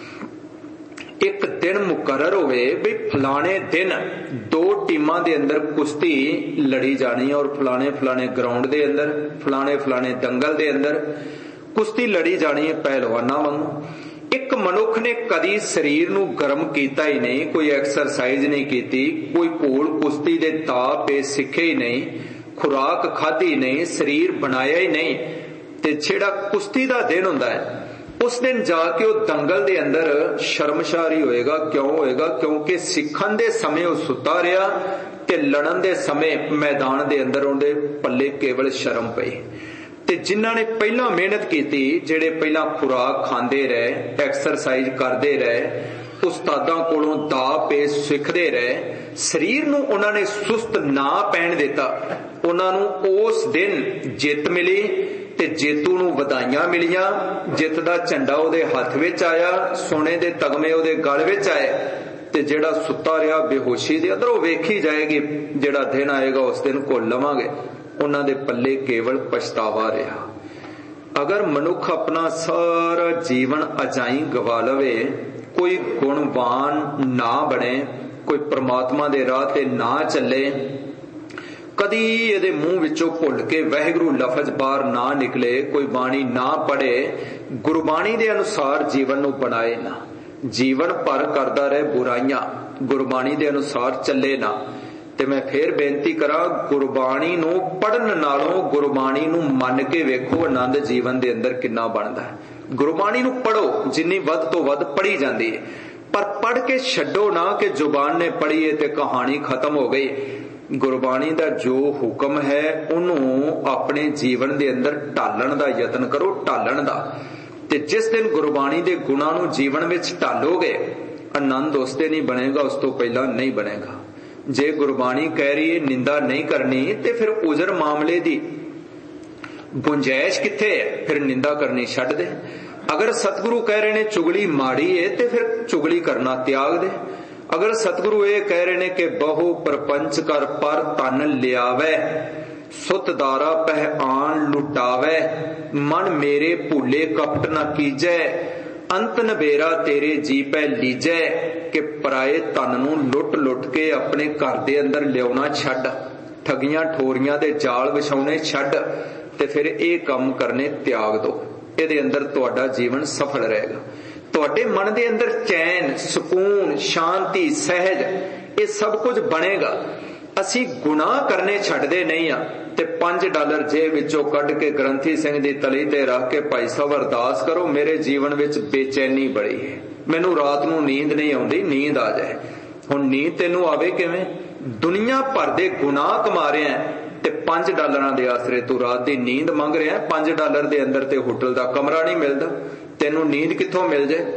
A: ਇੱਕ ਦਿਨ ਮੁਕਰਰ ਹੋਵੇ ਵੀ ਫਲਾਣੇ ਦਿਨ ਦੋ ਟੀਮਾਂ ਦੇ ਅੰਦਰ ਕੁਸ਼ਤੀ ਲੜੀ ਜਾਣੀ ਹੈ, ਔਰ ਫਲਾਣੇ ਫਲਾਣੇ ਗਰਾਊਂਡ ਦੇ ਅੰਦਰ, ਫਲਾਣੇ ਫਲਾਣੇ ਦੰਗਲ ਦੇ ਅੰਦਰ ਕੁਸ਼ਤੀ ਲੜੀ ਜਾਣੀ ਹੈ ਪਹਿਲਵਾਨਾਂ ਵਾਂਗੂ। ਇੱਕ ਮਨੁੱਖ ਨੇ ਕਦੀ ਸਰੀਰ ਨੂੰ ਗਰਮ ਕੀਤਾ ਹੀ ਨਹੀਂ, ਕੋਈ ਐਕਸਰਸਾਈਜ਼ ਨਹੀਂ ਕੀਤੀ, ਕੋਈ ਘੋਲ ਕੁਸ਼ਤੀ ਦੇ ਦਾਅ ਪੇ ਸਿੱਖੇ ਹੀ ਨਹੀਂ, ਖੁਰਾਕ ਖਾਧੀ ਨਹੀਂ, ਸਰੀਰ ਬਣਾਇਆ ਹੀ ਨਹੀਂ। ਤੇ ਜਿਹੜਾ ਕੁਸ਼ਤੀ ਦਾ ਦਿਨ ਹੁੰਦਾ ਹੈ ਉਸ ਦਿਨ ਜਾ ਕੇ ਉਹ ਦੰਗਲ ਦੇ ਅੰਦਰ ਸ਼ਰਮਸ਼ਾਰ ਹੀ ਹੋਏਗਾ। ਕਿਉਂ ਹੋਏਗਾ? ਕਿਉਂਕਿ ਸਿੱਖਣ ਦੇ ਸਮੇਂ ਉਹ ਸੁੱਤਾ ਰਿਹਾ ਤੇ ਲੜਨ ਦੇ ਸਮੇਂ ਮੈਦਾਨ ਦੇ ਅੰਦਰ ਉਹਦੇ ਪੱਲੇ ਕੇਵਲ ਸ਼ਰਮ ਪਈ। ਤੇ ਜਿਨ੍ਹਾਂ ਨੇ ਪਹਿਲਾਂ ਮਿਹਨਤ ਕੀਤੀ, ਜਿਹੜੇ ਪਹਿਲਾਂ ਖੁਰਾਕ ਖਾਂਦੇ ਰਹੇ, ਐਕਸਰਸਾਈਜ਼ ਕਰਦੇ ਰਹੇ, ਉਸਤਾਦਾਂ ਕੋਲੋਂ ਦਾਅ ਪੇਚ ਸਿੱਖਦੇ ਰਹੇ, ਸਰੀਰ ਨੂੰ ਉਹਨਾਂ ਨੇ ਸੁਸਤ ਨਾ ਪੈਣ ਦਿੱਤਾ, ਉਹਨਾਂ ਨੂੰ ਉਸ ਦਿਨ ਜਿੱਤ ਮਿਲੀ ਤੇ ਜੇਤੂ ਨੂੰ ਵਧਾਈਆਂ ਮਿਲੀਆਂ। ਜਿੱਤ ਦਾ ਝੰਡਾ ਉਹਦੇ ਹੱਥ ਵਿੱਚ ਆਇਆ, ਸੋਨੇ ਦੇ ਤਗਮੇ ਉਹਦੇ ਗਲ ਵਿੱਚ ਆਏ। ਤੇ ਜਿਹੜਾ ਸੁੱਤਾ ਰਿਹਾ ਬੇਹੋਸ਼ੀ ਦੇ ਅੰਦਰ, ਉਹ ਵੇਖੀ ਜਾਏਗੀ ਜਿਹੜਾ ਦਿਨ ਆਏਗਾ ਉਸ ਦਿਨ ਘੁੱਲ ਲਵਾਂਗੇ। ਉਹਨਾਂ ਦੇ ਪੱਲੇ ਕੇਵਲ ਪਛਤਾਵਾ ਰਿਹਾ। ਅਗਰ ਮਨੁੱਖ ਆਪਣਾ ਸਾਰਾ ਜੀਵਨ ਅਜਾਈਂ ਗਵਾ ਲਵੇ, ਕੋਈ ਗੁਣਵਾਨ ਨਾ ਬਣੇ, ਕੋਈ ਪ੍ਰਮਾਤਮਾ ਦੇ ਰਾਹ ਤੇ ਨਾ ਚੱਲੇ, ਕਦੀ ਇਹਦੇ ਮੂੰਹ ਵਿੱਚੋਂ ਭੁੱਲ ਕੇ ਵਾਹਿਗੁਰੂ ਲਫ਼ਜ਼ ਬਾਹਰ ਨਾ ਨਿਕਲੇ, ਕੋਈ ਬਾਣੀ ਨਾ ਪੜ੍ਹੇ, ਗੁਰਬਾਣੀ ਦੇ ਅਨੁਸਾਰ ਜੀਵਨ ਨੂੰ ਬਣਾਏ ਨਾ, ਜੀਵਨ ਭਰ ਕਰਦਾ ਰਹੇ ਬੁਰਾਈਆਂ, ਗੁਰਬਾਣੀ ਦੇ ਅਨੁਸਾਰ ਚੱਲੇ ਨਾ। ਤੇ ਮੈਂ ਫੇਰ ਬੇਨਤੀ ਕਰਾਂ, ਗੁਰਬਾਣੀ ਨੂੰ ਪੜ੍ਹਨ ਨਾਲੋਂ ਗੁਰਬਾਣੀ ਨੂੰ ਮੰਨ ਕੇ ਵੇਖੋ ਆਨੰਦ ਜੀਵਨ ਦੇ ਅੰਦਰ ਕਿੰਨਾ ਬਣਦਾ ਹੈ। ਗੁਰਬਾਣੀ ਨੂੰ ਪੜ੍ਹੋ, ਜਿੰਨੀ ਵੱਧ ਤੋਂ ਵੱਧ ਪੜ੍ਹੀ ਜਾਂਦੀ ਹੈ, ਪਰ ਪੜ੍ਹ ਕੇ ਛੱਡੋ ਨਾ ਕਿ ਜ਼ੁਬਾਨ ਨੇ ਪੜ੍ਹੀ ਹੈ ਤੇ ਕਹਾਣੀ ਖਤਮ ਹੋ ਗਈ। ਗੁਰਬਾਣੀ ਦਾ ਜੋ ਹੁਕਮ ਹੈ ਉਹਨੂੰ ਆਪਣੇ ਜੀਵਨ ਦੇ ਅੰਦਰ ਢਾਲਣ ਦਾ ਯਤਨ ਕਰੋ, ਢਾਲਣ ਦਾ। ਤੇ ਜਿਸ ਦਿਨ ਗੁਰਬਾਣੀ ਦੇ ਗੁਣਾਂ ਨੂੰ ਜੀਵਨ ਵਿੱਚ ਢਾਲੋਗੇ, ਆਨੰਦ ਉਸ ਤੇ ਨਹੀਂ ਬਣੇਗਾ, ਉਸ ਤੋਂ ਪਹਿਲਾਂ ਨਹੀਂ ਬਣੇਗਾ। ਜੇ ਗੁਰਬਾਣੀ ਕਹਿ ਰਹੀ ਹੈ ਨਿੰਦਾ ਨਹੀਂ ਕਰਨੀ, ਤੇ ਫਿਰ ਉਜਰ ਮਾਮਲੇ ਦੀ ਗੁੰਜਾਇਸ਼ ਕਿੱਥੇ ਹੈ? ਫਿਰ ਨਿੰਦਾ ਕਰਨੀ ਛੱਡ ਦੇ। ਅਗਰ ਸਤਿਗੁਰੂ ਕਹਿ ਰਹੇ ਨੇ ਚੁਗਲੀ ਮਾੜੀ ਹੈ ਤੇ ਫਿਰ ਚੁਗਲੀ ਕਰਨਾ ਤਿਆਗ ਦੇ। ਅਗਰ ਸਤਿਗੁਰੂ ਇਹ ਕਹਿ ਰਹੇ ਨੇ ਕਿ ਬਹੁ ਪ੍ਰਪੰਚ ਕਰ ਪਰ ਧਨ ਲਿਆਵੈ, ਸੁਤ ਦਾਰਾ ਪਹਿ ਆਣ ਲੁਟਾਵੈ, ਮਨ ਮੇਰੇ ਭੂਲੇ ਕਪਟ ਨਾ ਕੀਜੈ, ਅੰਤ ਨਬੇਰਾ ਤੇਰੇ ਜੀ ਪੈ ਲੀਜੈ। ਕਿ ਪਰਾਏ ਧਨ ਨੂੰ ਲੁੱਟ ਲੁੱਟ ਕੇ ਆਪਣੇ ਘਰ ਦੇ ਅੰਦਰ ਲਿਆਉਣਾ ਛੱਡ, ਠਗੀਆਂ ਠੋਰੀਆਂ ਦੇ ਜਾਲ ਵਿਛਾਉਣੇ ਛੱਡ, ਤੇ ਫਿਰ ਇਹ ਕੰਮ ਕਰਨੇ ਤਿਆਗ ਦੋ। ਇਹਦੇ ਅੰਦਰ ਤੁਹਾਡਾ ਜੀਵਨ ਸਫਲ ਰਹੇਗਾ। ਤੁਹਾਡੇ ਮਨ ਦੇ ਅੰਦਰ ਚੈਨ, ਸਕੂਨ, ਸ਼ਾਂਤੀ, ਸਹਿਜ, ਇਹ ਸਭ ਕੁਝ ਬਣੇਗਾ। ਅਸੀਂ ਗੁਨਾਹ ਕਰਨੇ ਛੱਡਦੇ ਨਹੀਂ ਆ। ਤੇ ਪੰਜ ਡਾਲਰ ਜੇਬ ਵਿੱਚੋਂ ਕੱਢ ਕੇ ਗ੍ਰੰਥੀ ਸਿੰਘ ਦੀ ਤਲੀ ਤੇ ਰੱਖ ਕੇ ਭਾਈ ਸਾਹਿਬ ਅਰਦਾਸ ਕਰੋ, ਮੇਰੇ ਜੀਵਨ ਵਿੱਚ ਬੇਚੈਨੀ ਬੜੀ ਹੈ, ਮੈਨੂੰ ਰਾਤ ਨੂੰ ਨੀਂਦ ਨਹੀਂ ਆਉਂਦੀ, ਨੀਂਦ ਆ ਜਾਏ। ਹੁਣ ਨੀਂਦ ਤੈਨੂੰ ਆਵੇ ਕਿਵੇਂ? ਦੁਨੀਆ ਭਰ ਦੇ ਗੁਨਾਹ ਕਮਾ ਰਿਹਾ ਤੇ ਪੰਜ ਡਾਲਰਾਂ ਦੇ ਆਸਰੇ ਤੂੰ ਰਾਤ ਦੀ ਨੀਂਦ ਮੰਗ ਰਿਹਾ। ਪੰਜ ਡਾਲਰ ਦੇ ਅੰਦਰ ਤੇ ਹੋਟਲ ਦਾ ਕਮਰਾ ਨਹੀਂ ਮਿਲਦਾ, ਤੈਨੂੰ ਨੀਂਦ ਕਿੱਥੋਂ ਮਿਲ ਜਾਏ?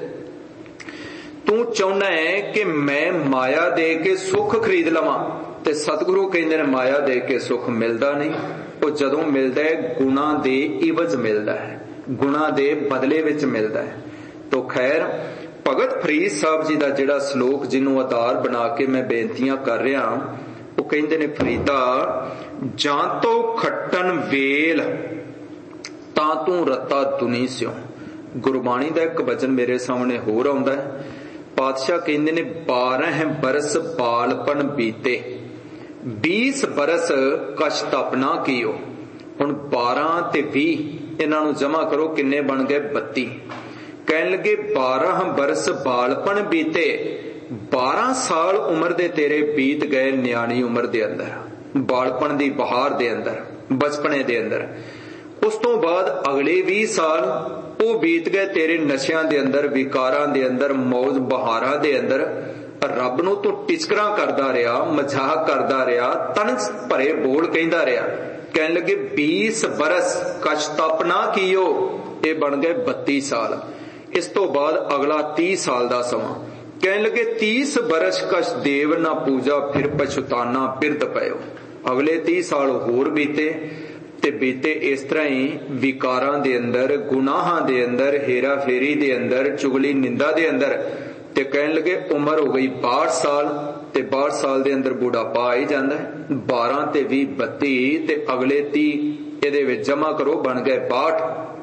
A: ਤੂੰ ਚਾਹੁੰਦਾ ਹੈ ਕਿ ਮੈਂ ਮਾਇਆ ਦੇ ਕੇ ਸੁੱਖ ਖਰੀਦ ਲਵਾਂ, ਤੇ ਸਤਿਗੁਰੂ ਕਹਿੰਦੇ ਨੇ ਮਾਇਆ ਦੇ ਕੇ ਸੁੱਖ ਮਿਲਦਾ ਨਹੀਂ। ਉਹ ਜਦੋਂ ਮਿਲਦਾ ਹੈ ਗੁਣਾ ਦੇ ਇਵਜ਼ ਮਿਲਦਾ ਹੈ, ਗੁਣਾ ਦੇ ਬਦਲੇ ਵਿੱਚ ਮਿਲਦਾ ਹੈ। ਤੋ ਖੈਰ, ਭਗਤ ਫਰੀਦ ਸਾਹਿਬ ਜੀ ਦਾ ਜਿਹੜਾ ਸ਼ਲੋਕ ਜਿਹਨੂੰ ਆਧਾਰ ਬਣਾ ਕੇ ਮੈਂ ਬੇਨਤੀਆਂ ਕਰ ਰਿਹਾ, ਉਹ ਕਹਿੰਦੇ ਨੇ, ਫਰੀਦਾ ਜਾਂ ਤੋ ਖੱਟਣ ਵੇਲ ਤਾਂ ਤੂੰ ਰੱਤਾ ਦੁਨੀ ਸਿਓ। ਗੁਰਬਾਣੀ ਦਾ ਇੱਕ ਵਚਨ ਮੇਰੇ ਸਾਹਮਣੇ ਹੋਰ ਆਉਂਦਾ ਹੈ। ਪਾਤਸ਼ਾਹ ਕਹਿੰਦੇ ਨੇ, ਬਾਰਹ ਬਰਸ ਬਾਲਪਨ ਬੀਤੇ, बीस बरस कश तप ना कियो। हुण बारह ते बीह इन्हां नूं जमा करो, किन्ने बन गए? बत्ती। कहन लगे बारह बरस बालपन बीते, बारह साल उम्र दे तेरे बीत गए न्याणी उम्र दे अंदर, बालपन दी बहार दे अंदर, बचपने दे अंदर। उस तो बाद अगले भी साल वो बीत गए तेरे नशियां दे अंदर, विकारां दे अंदर, मौज बहारां दे अंदर। रब नूं तू टिचकरां करदा रहा, मजाक करदा रहा, तन भरे बोल कहंदा रहा। कहन लगे बीस बरस कछ तप ना कियो, ये बन गए बत्ती साल। इस तो बाद अगला तीस साल दा समा। कहन लगे तीस बरस कछ देव ना पूजा, फिर पछताना बिरद पयो। अगले तीस साल होर बीते ते बीते इस तरह ही विकारां दे अंदर, गुनाहां दे अंदर, हेरा फेरी दे अंदर, चुगली निंदा दे अंदर। ते कहन लगे उम्र हो गई बाहठ साल, ते बाहठ साल दे अंदर बुढ़ापा आ ही जांदा है। बारह ते भी बत्ती ते अगले तीह इहदे विच जमा करो, बन गए बाहठ।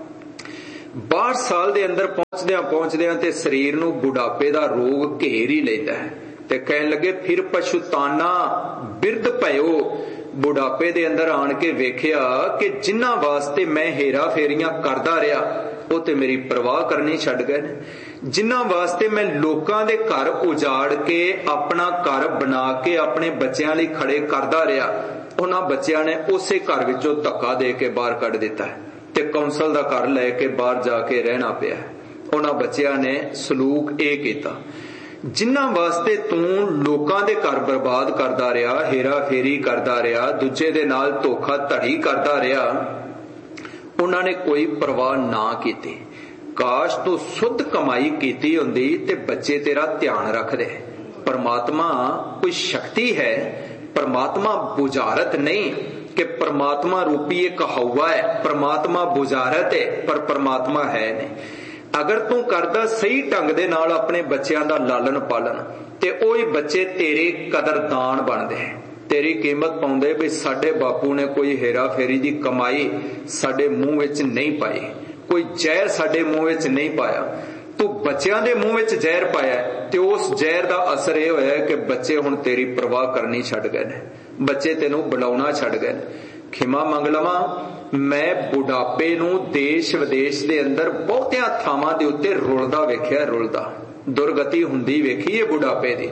A: बाहठ साल दे अंदर पहुंचदियां पहुंचदियां ते शरीर नूं बुढ़ापे दा रोग घेर ही लैंदा है। ते कहन लगे फिर पछताना बिरद पयो। बुढ़ापे दे अंदर आन के वेखिया कि जिन्हां वास्ते मैं हेरा फेरियां करदा रहा वो ते मेरी परवाह करनी छड्ड गए ने। जिन्हां वास्ते मैं लोकां दे घर उजाड़ के अपना घर बना के अपने बच्चों लई खड़े करदा रहा, उन्हां बच्चों ने उसे घर विचों धक्का दे के बाहर कढ दिता है ते कौंसल दा घर लैके बाहर जाके रहना पिया। उन्हां बच्चों ने सलूक ये कीता। जिन्हां वास्ते तू लोकां दे घर बर्बाद करदा रहा, हेरा फेरी करदा रहा, दूजे दे नाल धोखा धड़ी करदा रहा, उन्होंने कोई परवाह ना की। काश तू शुद्ध कमाई कीती हुंदी ते बच्चे तेरा ध्यान रखदे। परमात्मा कोई शक्ति है, परमात्मा बुझारत नहीं कि परमात्मा रूपी एक हवा है, परमात्मा बुझारत है पर परमात्मा है नहीं। अगर तू करदा सही ढंग दे नाल अपने बच्चों दा लालन पालन, ते ओही बच्चे तेरे कदरदान बनदे, तेरी कीमत पाउंदे भी साडे बापू ने कोई हेरा फेरी दी कमाई साडे मुंह विच नहीं पाई, कोई जहर साडे मुंह विच नहीं पाया। तू बच्चों दे मुंह विच जहर पाया ते उस जहर दा असर यह होया कि बच्चे हुण तेरी परवाह करनी छड्ड गए ने, बच्चे तेनू बुलाउणा छड्ड गए। खिमा मंग लवां, मैं बुढ़ापे नू देश विदेश दे अंदर बहुतियां थावां दे उत्ते रुलदा वेखिया, रुलदा दुर्गति हुंदी वेखी है बुढ़ापे दी।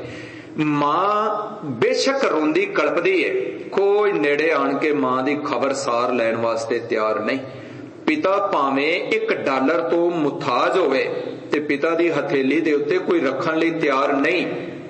A: मां बेशक रोंदी कलपदी है, कोई नेड़े आन के मां दी खबर सार लैण वास्ते तैयार नहीं। पिता भावें एक डॉलर तो मुथाज होवे ते पिता दी हथेली दे उत्ते कोई रखण लई तैयार नहीं।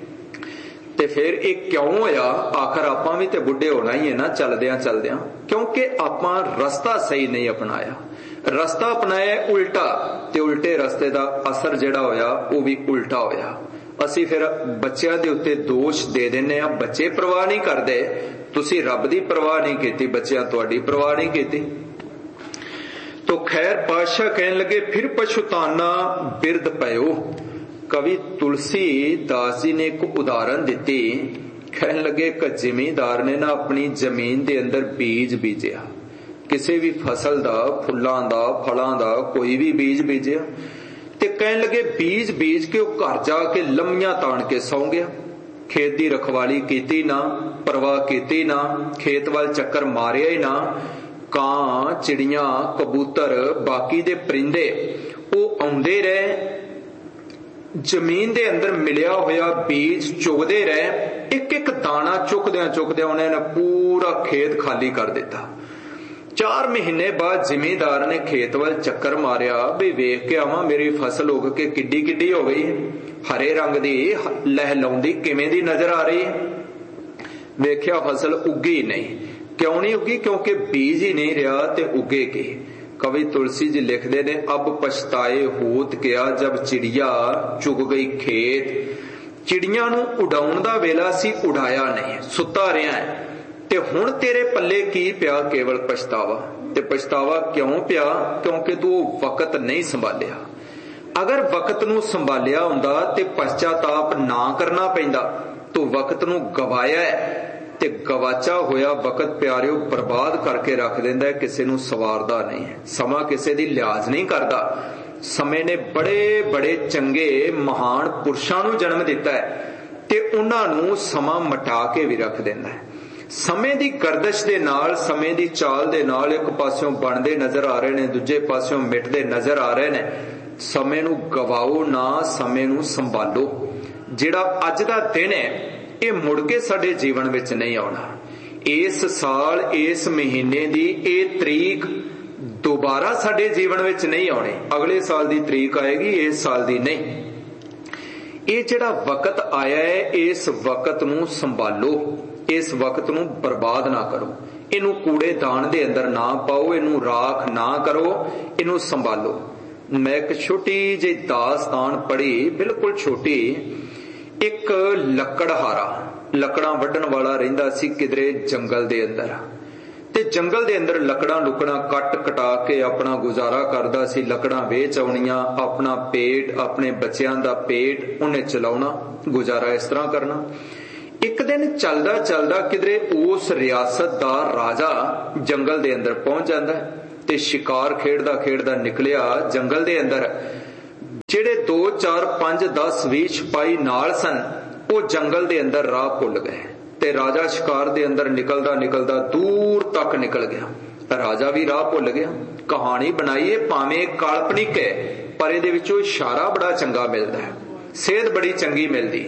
A: ते फिर एक क्यों होया? आखिर आपां भी ते बुढ़े होना ही है ना चलदियां चलदियां, क्योंकि आपां रस्ता सही नहीं अपनाया, रस्ता अपनाया उल्टा, ते उल्टे रस्ते दा असर जिहड़ा होया वो भी उल्टा होया। असी फिर बच्चों के उत्ते दोष दे देने, बच्चे परवाह नहीं करते, तुसी रब दी परवाह नहीं कीती, बच्चों तुहाडी परवाह नहीं कीती। तो खैर पातशाह कहन लगे फिर पछताना बिरद पयो। कवि तुलसी दास जी ने एक उदाहरण दिती। कहन लगे कि जिमीदार ने ना अपनी जमीन दे अंदर बीज बीजिया, किसी भी फसल दा, फुल्लां दा, फलां दा कोई भी बीज बीजिया, ते कहन लगे बीज बीज के वो घर जाके लम्मियां तान के सौ गया। खेत दी रखवाली कीती ना, परवाह कीती ना, खेत वाल चक्कर मारिया ही ना। कां, चिड़ियां, कबूतर, बाकी दे परिंदे वो आउंदे रहे, जमीन दे अंदर मिलिया होया बीज चुगदे रहे, एक एक दाना चुकदियां चुकदियां उन्होंने पूरा खेत खाली कर दिता। चार महीने बाद जिमीदार ने खेत वाल चक्कर मारिया भी वेख के आवां मेरी फसल उग के किड्डी किड्डी हो गई, हरे रंग दी लहलाउंदी किवें दी नजर आ रही है। वेख्या फसल उगी नहीं। क्यों नहीं उगी? क्योंकि बीज ही नहीं रहा ते उगेगी। कवि तुलसी जी लिखते ने अब पछताए होत क्या जब चिड़िया चुग गई खेत। चिड़िया नूं उड़ाउण दा वेला सी, उड़ाया नहीं, सुता रहा है, ते हुण तेरे पल्ले की पिया? केवल पछतावा। ते पछतावा क्यों पिया? क्योंकि तू वक्त नहीं संभालिया। अगर वक्त नूं संभालिया हुंदा ते पश्चाताप ना करना पैंदा। तू वक्त नूं गवाया है ते गवाचा होया वक्त प्यारिओ बर्बाद करके रख देंदा है, किसी नूं सवारदा नहीं है। समा किसी दी लिहाज नहीं करदा। समय ने बड़े बड़े चंगे महान पुरुषां नूं जन्म दिता है ते उन्हां नूं समा मटा के भी रख देंदा है। समय दी गर्दश दे नाल, समय दी चाल दे नाल एक पासों बनदे नजर आ रहे ने, दूजे पासों मिटदे नजर आ रहे ने। ਸਮੇਂ ਨੂੰ ਗਵਾਓ ਨਾ, ਸਮੇਂ ਨੂੰ ਸੰਭਾਲੋ। ਜਿਹੜਾ ਅੱਜ ਦਾ ਦਿਨ ਹੈ ਇਹ ਮੁੜ ਕੇ ਸਾਡੇ ਜੀਵਨ ਵਿੱਚ ਨਹੀਂ ਆਉਣਾ। ਇਸ ਸਾਲ ਇਸ ਮਹੀਨੇ ਦੀ ਇਹ ਤਰੀਕ ਦੁਬਾਰਾ ਸਾਡੇ ਜੀਵਨ ਵਿੱਚ ਨਹੀਂ ਆਉਣੀ। ਅਗਲੇ ਸਾਲ ਦੀ ਤਰੀਕ ਆਏਗੀ, ਇਸ ਸਾਲ ਦੀ ਨਹੀਂ। ਇਹ ਜਿਹੜਾ ਵਕਤ ਆਇਆ ਹੈ ਇਸ ਵਕਤ ਨੂੰ ਸੰਭਾਲੋ, ਇਸ ਵਕਤ ਨੂੰ ਬਰਬਾਦ ਨਾ ਕਰੋ। ਇਹਨੂੰ ਕੂੜੇਦਾਨ ਦੇ ਅੰਦਰ ਨਾ ਪਾਓ, ਇਹਨੂੰ ਰਾਖ ਨਾ ਕਰੋ, ਇਹਨੂੰ ਸੰਭਾਲੋ। ਮੈਂ ਇੱਕ ਛੋਟੀ ਜਿਹੀ ਦਾਸਤਾਨ ਪੜ੍ਹੀ, ਬਿਲਕੁਲ ਛੋਟੀ। ਇੱਕ ਲੱਕੜਹਾਰਾ, ਲੱਕੜਾਂ ਵੱਢਣ ਵਾਲਾ ਰਹਿੰਦਾ ਸੀ ਕਿਧਰੇ ਜੰਗਲ ਦੇ ਅੰਦਰ, ਤੇ ਜੰਗਲ ਦੇ ਅੰਦਰ ਲੱਕੜਾਂ ਲੁਕੜਾਂ ਕੱਟ ਕਟਾ ਕੇ ਆਪਣਾ ਗੁਜ਼ਾਰਾ ਕਰਦਾ ਸੀ। ਲੱਕੜਾਂ ਵੇਚ ਆਉਣੀਆਂ, ਆਪਣਾ ਪੇਟ, ਆਪਣੇ ਬੱਚਿਆਂ ਦਾ ਪੇਟ ਉਹਨੇ ਚਲਾਉਣਾ, ਗੁਜ਼ਾਰਾ ਇਸ ਤਰ੍ਹਾਂ ਕਰਨਾ। ਇੱਕ ਦਿਨ ਚੱਲਦਾ ਚੱਲਦਾ ਕਿਧਰੇ ਉਸ ਰਿਆਸਤ ਦਾ ਰਾਜਾ ਜੰਗਲ ਦੇ ਅੰਦਰ ਪਹੁੰਚ ਜਾਂਦਾ ਤੇ ਸ਼ਿਕਾਰ ਖੇਡਦਾ ਖੇਡਦਾ ਨਿਕਲਿਆ ਜੰਗਲ ਦੇ ਅੰਦਰ। ਜਿਹੜੇ ਦੋ ਚਾਰ ਪੰਜ ਦਸ ਵੀਹ ਸਿਪਾਹੀ ਨਾਲ ਸਨ ਉਹ ਜੰਗਲ ਦੇ ਅੰਦਰ ਰਾਹ ਭੁੱਲ ਗਏ ਤੇ ਰਾਜਾ ਸ਼ਿਕਾਰ ਦੇ ਅੰਦਰ ਨਿਕਲਦਾ ਨਿਕਲਦਾ ਦੂਰ ਤੱਕ ਨਿਕਲ ਗਿਆ। ਰਾਜਾ ਵੀ ਰਾਹ ਭੁੱਲ ਗਿਆ। ਕਹਾਣੀ ਬਣਾਈਏ ਭਾਵੇਂ ਕਾਲਪਨਿਕ ਹੈ ਪਰ ਇਹਦੇ ਵਿੱਚੋਂ ਇਸ਼ਾਰਾ ਬੜਾ ਚੰਗਾ ਮਿਲਦਾ ਹੈ, ਸੇਧ ਬੜੀ ਚੰਗੀ ਮਿਲਦੀ।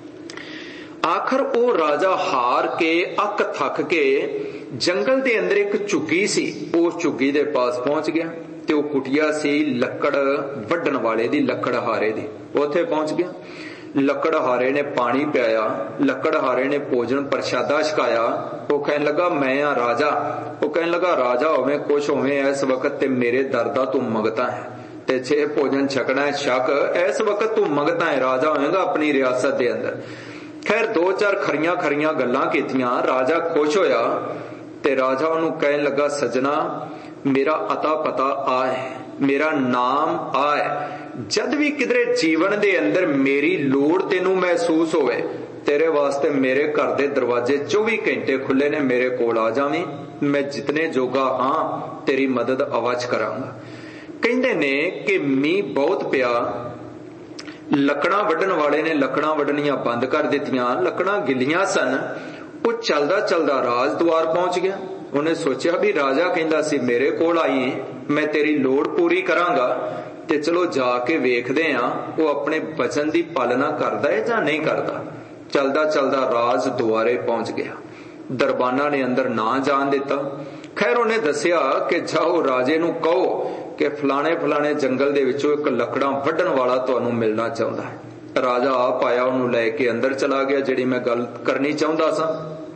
A: ਆਖਰ ਉਹ ਰਾਜਾ ਹਾਰ ਕੇ ਅੱਕ ਥੱਕ ਕੇ ਜੰਗਲ ਦੇ ਅੰਦਰ ਇੱਕ ਝੁੱਗੀ ਸੀ, ਉਸ ਝੁੱਗੀ ਦੇ ਪਾਸ ਪਹੁੰਚ ਗਿਆ ਤੇ ਉਹ ਕੁਟਿਆ ਸੀ ਲੱਕੜ ਵੱਢਣ ਵਾਲੇ ਦੀ, ਲੱਕੜਹਾਰੇ ਦੀ। ਉੱਥੇ ਪਹੁੰਚ ਗਿਆ। ਲੱਕੜਹਾਰੇ ਨੇ ਪਾਣੀ ਪਿਆਇਆ, ਲੱਕੜਹਾਰੇ ਨੇ ਭੋਜਨ ਪ੍ਰਸ਼ਾਦਾ ਛਕਾਇਆ। ਉਹ ਕਹਿਣ ਲੱਗਾ ਮੈਂ ਆ ਰਾਜਾ। ਉਹ ਕਹਿਣ ਲੱਗਾ ਰਾਜਾ ਹੋਵੇਂ ਕੁਛ ਹੋਵੇਂ, ਇਸ ਵਕਤ ਤੇ ਮੇਰੇ ਦਰ ਦਾ ਤੂੰ ਮੰਗਤਾ ਹੈ ਤੇ ਛੇ ਭੋਜਨ ਛਕਣਾ ਹੈ ਛਕ, ਇਸ ਵਕਤ ਤੂੰ ਮੰਗਤਾ ਹੈ, ਰਾਜਾ ਹੋਏਗਾ ਆਪਣੀ ਰਿਆਸਤ ਦੇ ਅੰਦਰ। ਖੈਰ ਦੋ ਚਾਰ ਖਰੀਆਂ ਖਰੀਆਂ ਗੱਲਾਂ ਕੀਤੀਆਂ, ਰਾਜਾ ਖੁਸ਼ ਹੋਇਆ ਤੇ ਰਾਜਾ ਉਹਨੂੰ ਕਹਿਣ ਲੱਗਾ ਸੱਜਣਾ ਮੇਰਾ ਅਤਾ ਪਤਾ ਆ ਹੈ, ਮੇਰਾ ਨਾਮ ਆ ਹੈ। ਜਦ ਵੀ ਕਿਧਰੇ ਜੀਵਨ ਦੇ ਅੰਦਰ ਮੇਰੀ ਲੋੜ ਤੈਨੂੰ ਮਹਿਸੂਸ ਹੋਵੇ, ਤੇਰੇ ਵਾਸਤੇ ਮੇਰੇ ਘਰ ਦੇ ਦਰਵਾਜ਼ੇ ਚੌਵੀ ਘੰਟੇ ਖੁੱਲੇ ਨੇ, ਮੇਰੇ ਕੋਲ ਆ ਜਾਵੀਂ, ਮੈਂ ਜਿਤਨੇ ਜੋਗਾ ਹਾਂ ਤੇਰੀ ਮਦਦ ਅਵੱਚ ਕਰਾਂਗਾ। ਕਹਿੰਦੇ ਨੇ ਕਿ ਮੀਂਹ ਬਹੁਤ ਪਿਆ, ਲੱਕੜਾਂ ਵੱਢਣ ਵਾਲੇ ਨੇ ਲੱਕੜਾਂ ਵੱਢਣੀਆਂ ਬੰਦ ਕਰ ਦਿੱਤੀਆਂ, ਲੱਕੜਾਂ ਗਿੱਲੀਆਂ ਸਨ। ਉਹ ਚੱਲਦਾ ਚੱਲਦਾ ਰਾਜ ਦੁਆਰ ਪਹੁੰਚ ਗਿਆ। ਉਹਨੇ ਸੋਚਿਆ ਵੀ ਰਾਜਾ ਕਹਿੰਦਾ ਸੀ ਮੇਰੇ ਕੋਲ ਆਈ, ਮੈਂ ਤੇਰੀ ਲੋੜ ਪੂਰੀ ਕਰਾਂਗਾ, ਤੇ ਚਲੋ ਜਾ ਕੇ ਵੇਖਦੇ ਆ ਉਹ ਆਪਣੇ ਬਚਨ ਦੀ ਪਾਲਣਾ ਕਰਦਾ ਹੈ ਜਾਂ ਨਹੀਂ ਕਰਦਾ। ਚੱਲਦਾ ਚੱਲਦਾ ਰਾਜ ਦੁਆਰੇ ਪਹੁੰਚ ਗਿਆ। ਦਰਬਾਨਾਂ ਨੇ ਅੰਦਰ ਨਾ ਜਾਣ ਦਿੱਤਾ। ਖੈਰ ਉਹਨੇ ਦੱਸਿਆ ਕਿ ਜਾਓ ਰਾਜੇ ਨੂੰ ਕਹੋ ਕਿ ਫਲਾਣੇ ਫਲਾਣੇ ਜੰਗਲ ਦੇ ਵਿੱਚੋਂ ਇੱਕ ਲੱਕੜਾਂ ਵੱਢਣ ਵਾਲਾ ਤੁਹਾਨੂੰ ਮਿਲਣਾ ਚਾਹੁੰਦਾ ਹੈ। ਰਾਜਾ ਆਪ ਆਇਆ, ਉਹਨੂੰ ਲੈ ਕੇ ਅੰਦਰ ਚਲਾ ਗਿਆ ਜਿਹੜੀ ਮੈਂ ਗੱਲ ਕਰਨੀ ਚਾਹੁੰਦਾ ਸਾਂ।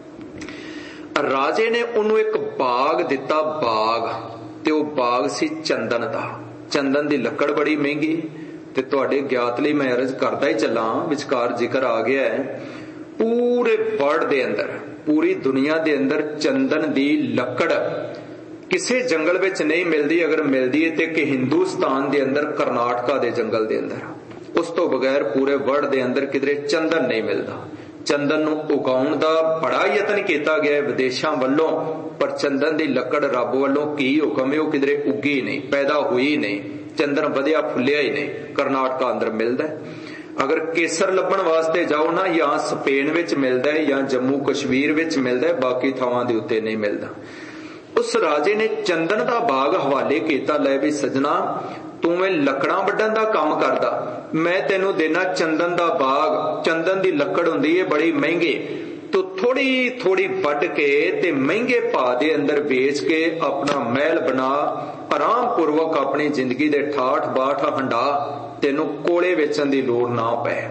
A: ਰਾਜੇ ਨੇ ਉਹਨੂੰ ਇੱਕ ਬਾਗ ਦਿੱਤਾ, ਬਾਗ, ਤੇ ਉਹ ਬਾਗ ਸੀ ਚੰਦਨ ਦਾ। ਚੰਦਨ ਦੀ ਲੱਕੜ ਬੜੀ ਮਹਿੰਗੀ, ਤੇ ਤੁਹਾਡੇ ਗਿਆਤ ਲਈ ਮੈਂ ਅਰਜ਼ ਕਰਦਾ ਹੀ ਚੱਲਾਂ, ਵਿਚਕਾਰ ਜ਼ਿਕਰ ਆ ਗਿਆ ਹੈ ਪੂਰੇ ਵਰਲਡ ਦੇ ਅੰਦਰ, ਪੂਰੀ ਦੁਨੀਆ ਦੇ ਅੰਦਰ ਚੰਦਨ ਦੀ ਲੱਕੜ ਕਿਸੇ ਜੰਗਲ ਵਿੱਚ ਨਹੀਂ ਮਿਲਦੀ। ਅਗਰ ਮਿਲਦੀ ਹੈ ਤੇ ਕਿ ਹਿੰਦੁਸਤਾਨ ਦੇ ਅੰਦਰ ਕਰਨਾਟਕਾ ਦੇ ਜੰਗਲ ਦੇ ਅੰਦਰ, ਉਸ ਤੋਂ ਬਗੈਰ ਪੂਰੇ ਵਰਲਡ ਦੇ ਅੰਦਰ ਕਿਧਰੇ ਚੰਦਨ ਨਹੀਂ ਮਿਲਦਾ। ਚੰਦਨ ਨੂੰ ਉਗਾਉਣ ਦਾ ਬੜਾ ਯਤਨ ਕੀਤਾ ਗਿਆ ਵਿਦੇਸ਼ਾਂ ਵੱਲੋਂ, ਪਰ ਚੰਦਨ ਦੀ ਲੱਕੜ ਰੱਬ ਵੱਲੋਂ ਕੀ ਹੁਕਮ ਹੈ ਉਹ ਕਿਧਰੇ ਉੱਗੀ ਨਹੀਂ, ਪੈਦਾ ਹੋਈ ਨਹੀਂ, ਚੰਦਨ ਵਧਿਆ ਫੁੱਲਿਆ ਹੀ ਨਹੀਂ। ਕਰਨਾਟਕਾ ਅੰਦਰ ਮਿਲਦਾ। ਅਗਰ ਕੇਸਰ ਲੱਭਣ ਵਾਸਤੇ ਜਾਓ ਨਾ, ਜਾਂ ਸਪੇਨ ਵਿੱਚ ਮਿਲਦਾ ਹੈ ਜਾਂ ਜੰਮੂ ਕਸ਼ਮੀਰ ਵਿੱਚ ਮਿਲਦਾ ਹੈ, ਬਾਕੀ ਥਾਵਾਂ ਦੇ ਉੱਤੇ ਨਹੀਂ ਮਿਲਦਾ। ਉਸ ਰਾਜੇ ਨੇ ਚੰਦਨ ਦਾ ਬਾਗ ਹਵਾਲੇ ਕੀਤਾ, ਲੈ ਵੀ ਸੱਜਣਾ ਤੂੰ ਇਹ ਲੱਕੜਾਂ ਵੱਢਣ ਦਾ ਕੰਮ ਕਰਦਾ, ਮੈਂ ਤੈਨੂੰ ਦੇਣਾ ਚੰਦਨ ਦਾ ਬਾਗ। ਚੰਦਨ ਦੀ ਲੱਕੜ ਹੁੰਦੀ ਹੈ ਬੜੀ ਮਹਿੰਗੀ, ਤੂੰ ਥੋੜੀ ਥੋੜੀ ਵੱਢ ਕੇ ਤੇ ਮਹਿੰਗੇ ਭਾਅ ਦੇ ਅੰਦਰ ਵੇਚ ਕੇ ਆਪਣਾ ਮਹਿਲ ਬਣਾ, ਆਰਾਮ ਪੂਰਵਕ ਆਪਣੀ ਜ਼ਿੰਦਗੀ ਦੇ ਠਾਠ ਬਾਠ ਹੰਡਾ, ਤੈਨੂੰ ਕੋਲੇ ਵੇਚਣ ਦੀ ਲੋੜ ਨਾ ਪਏ।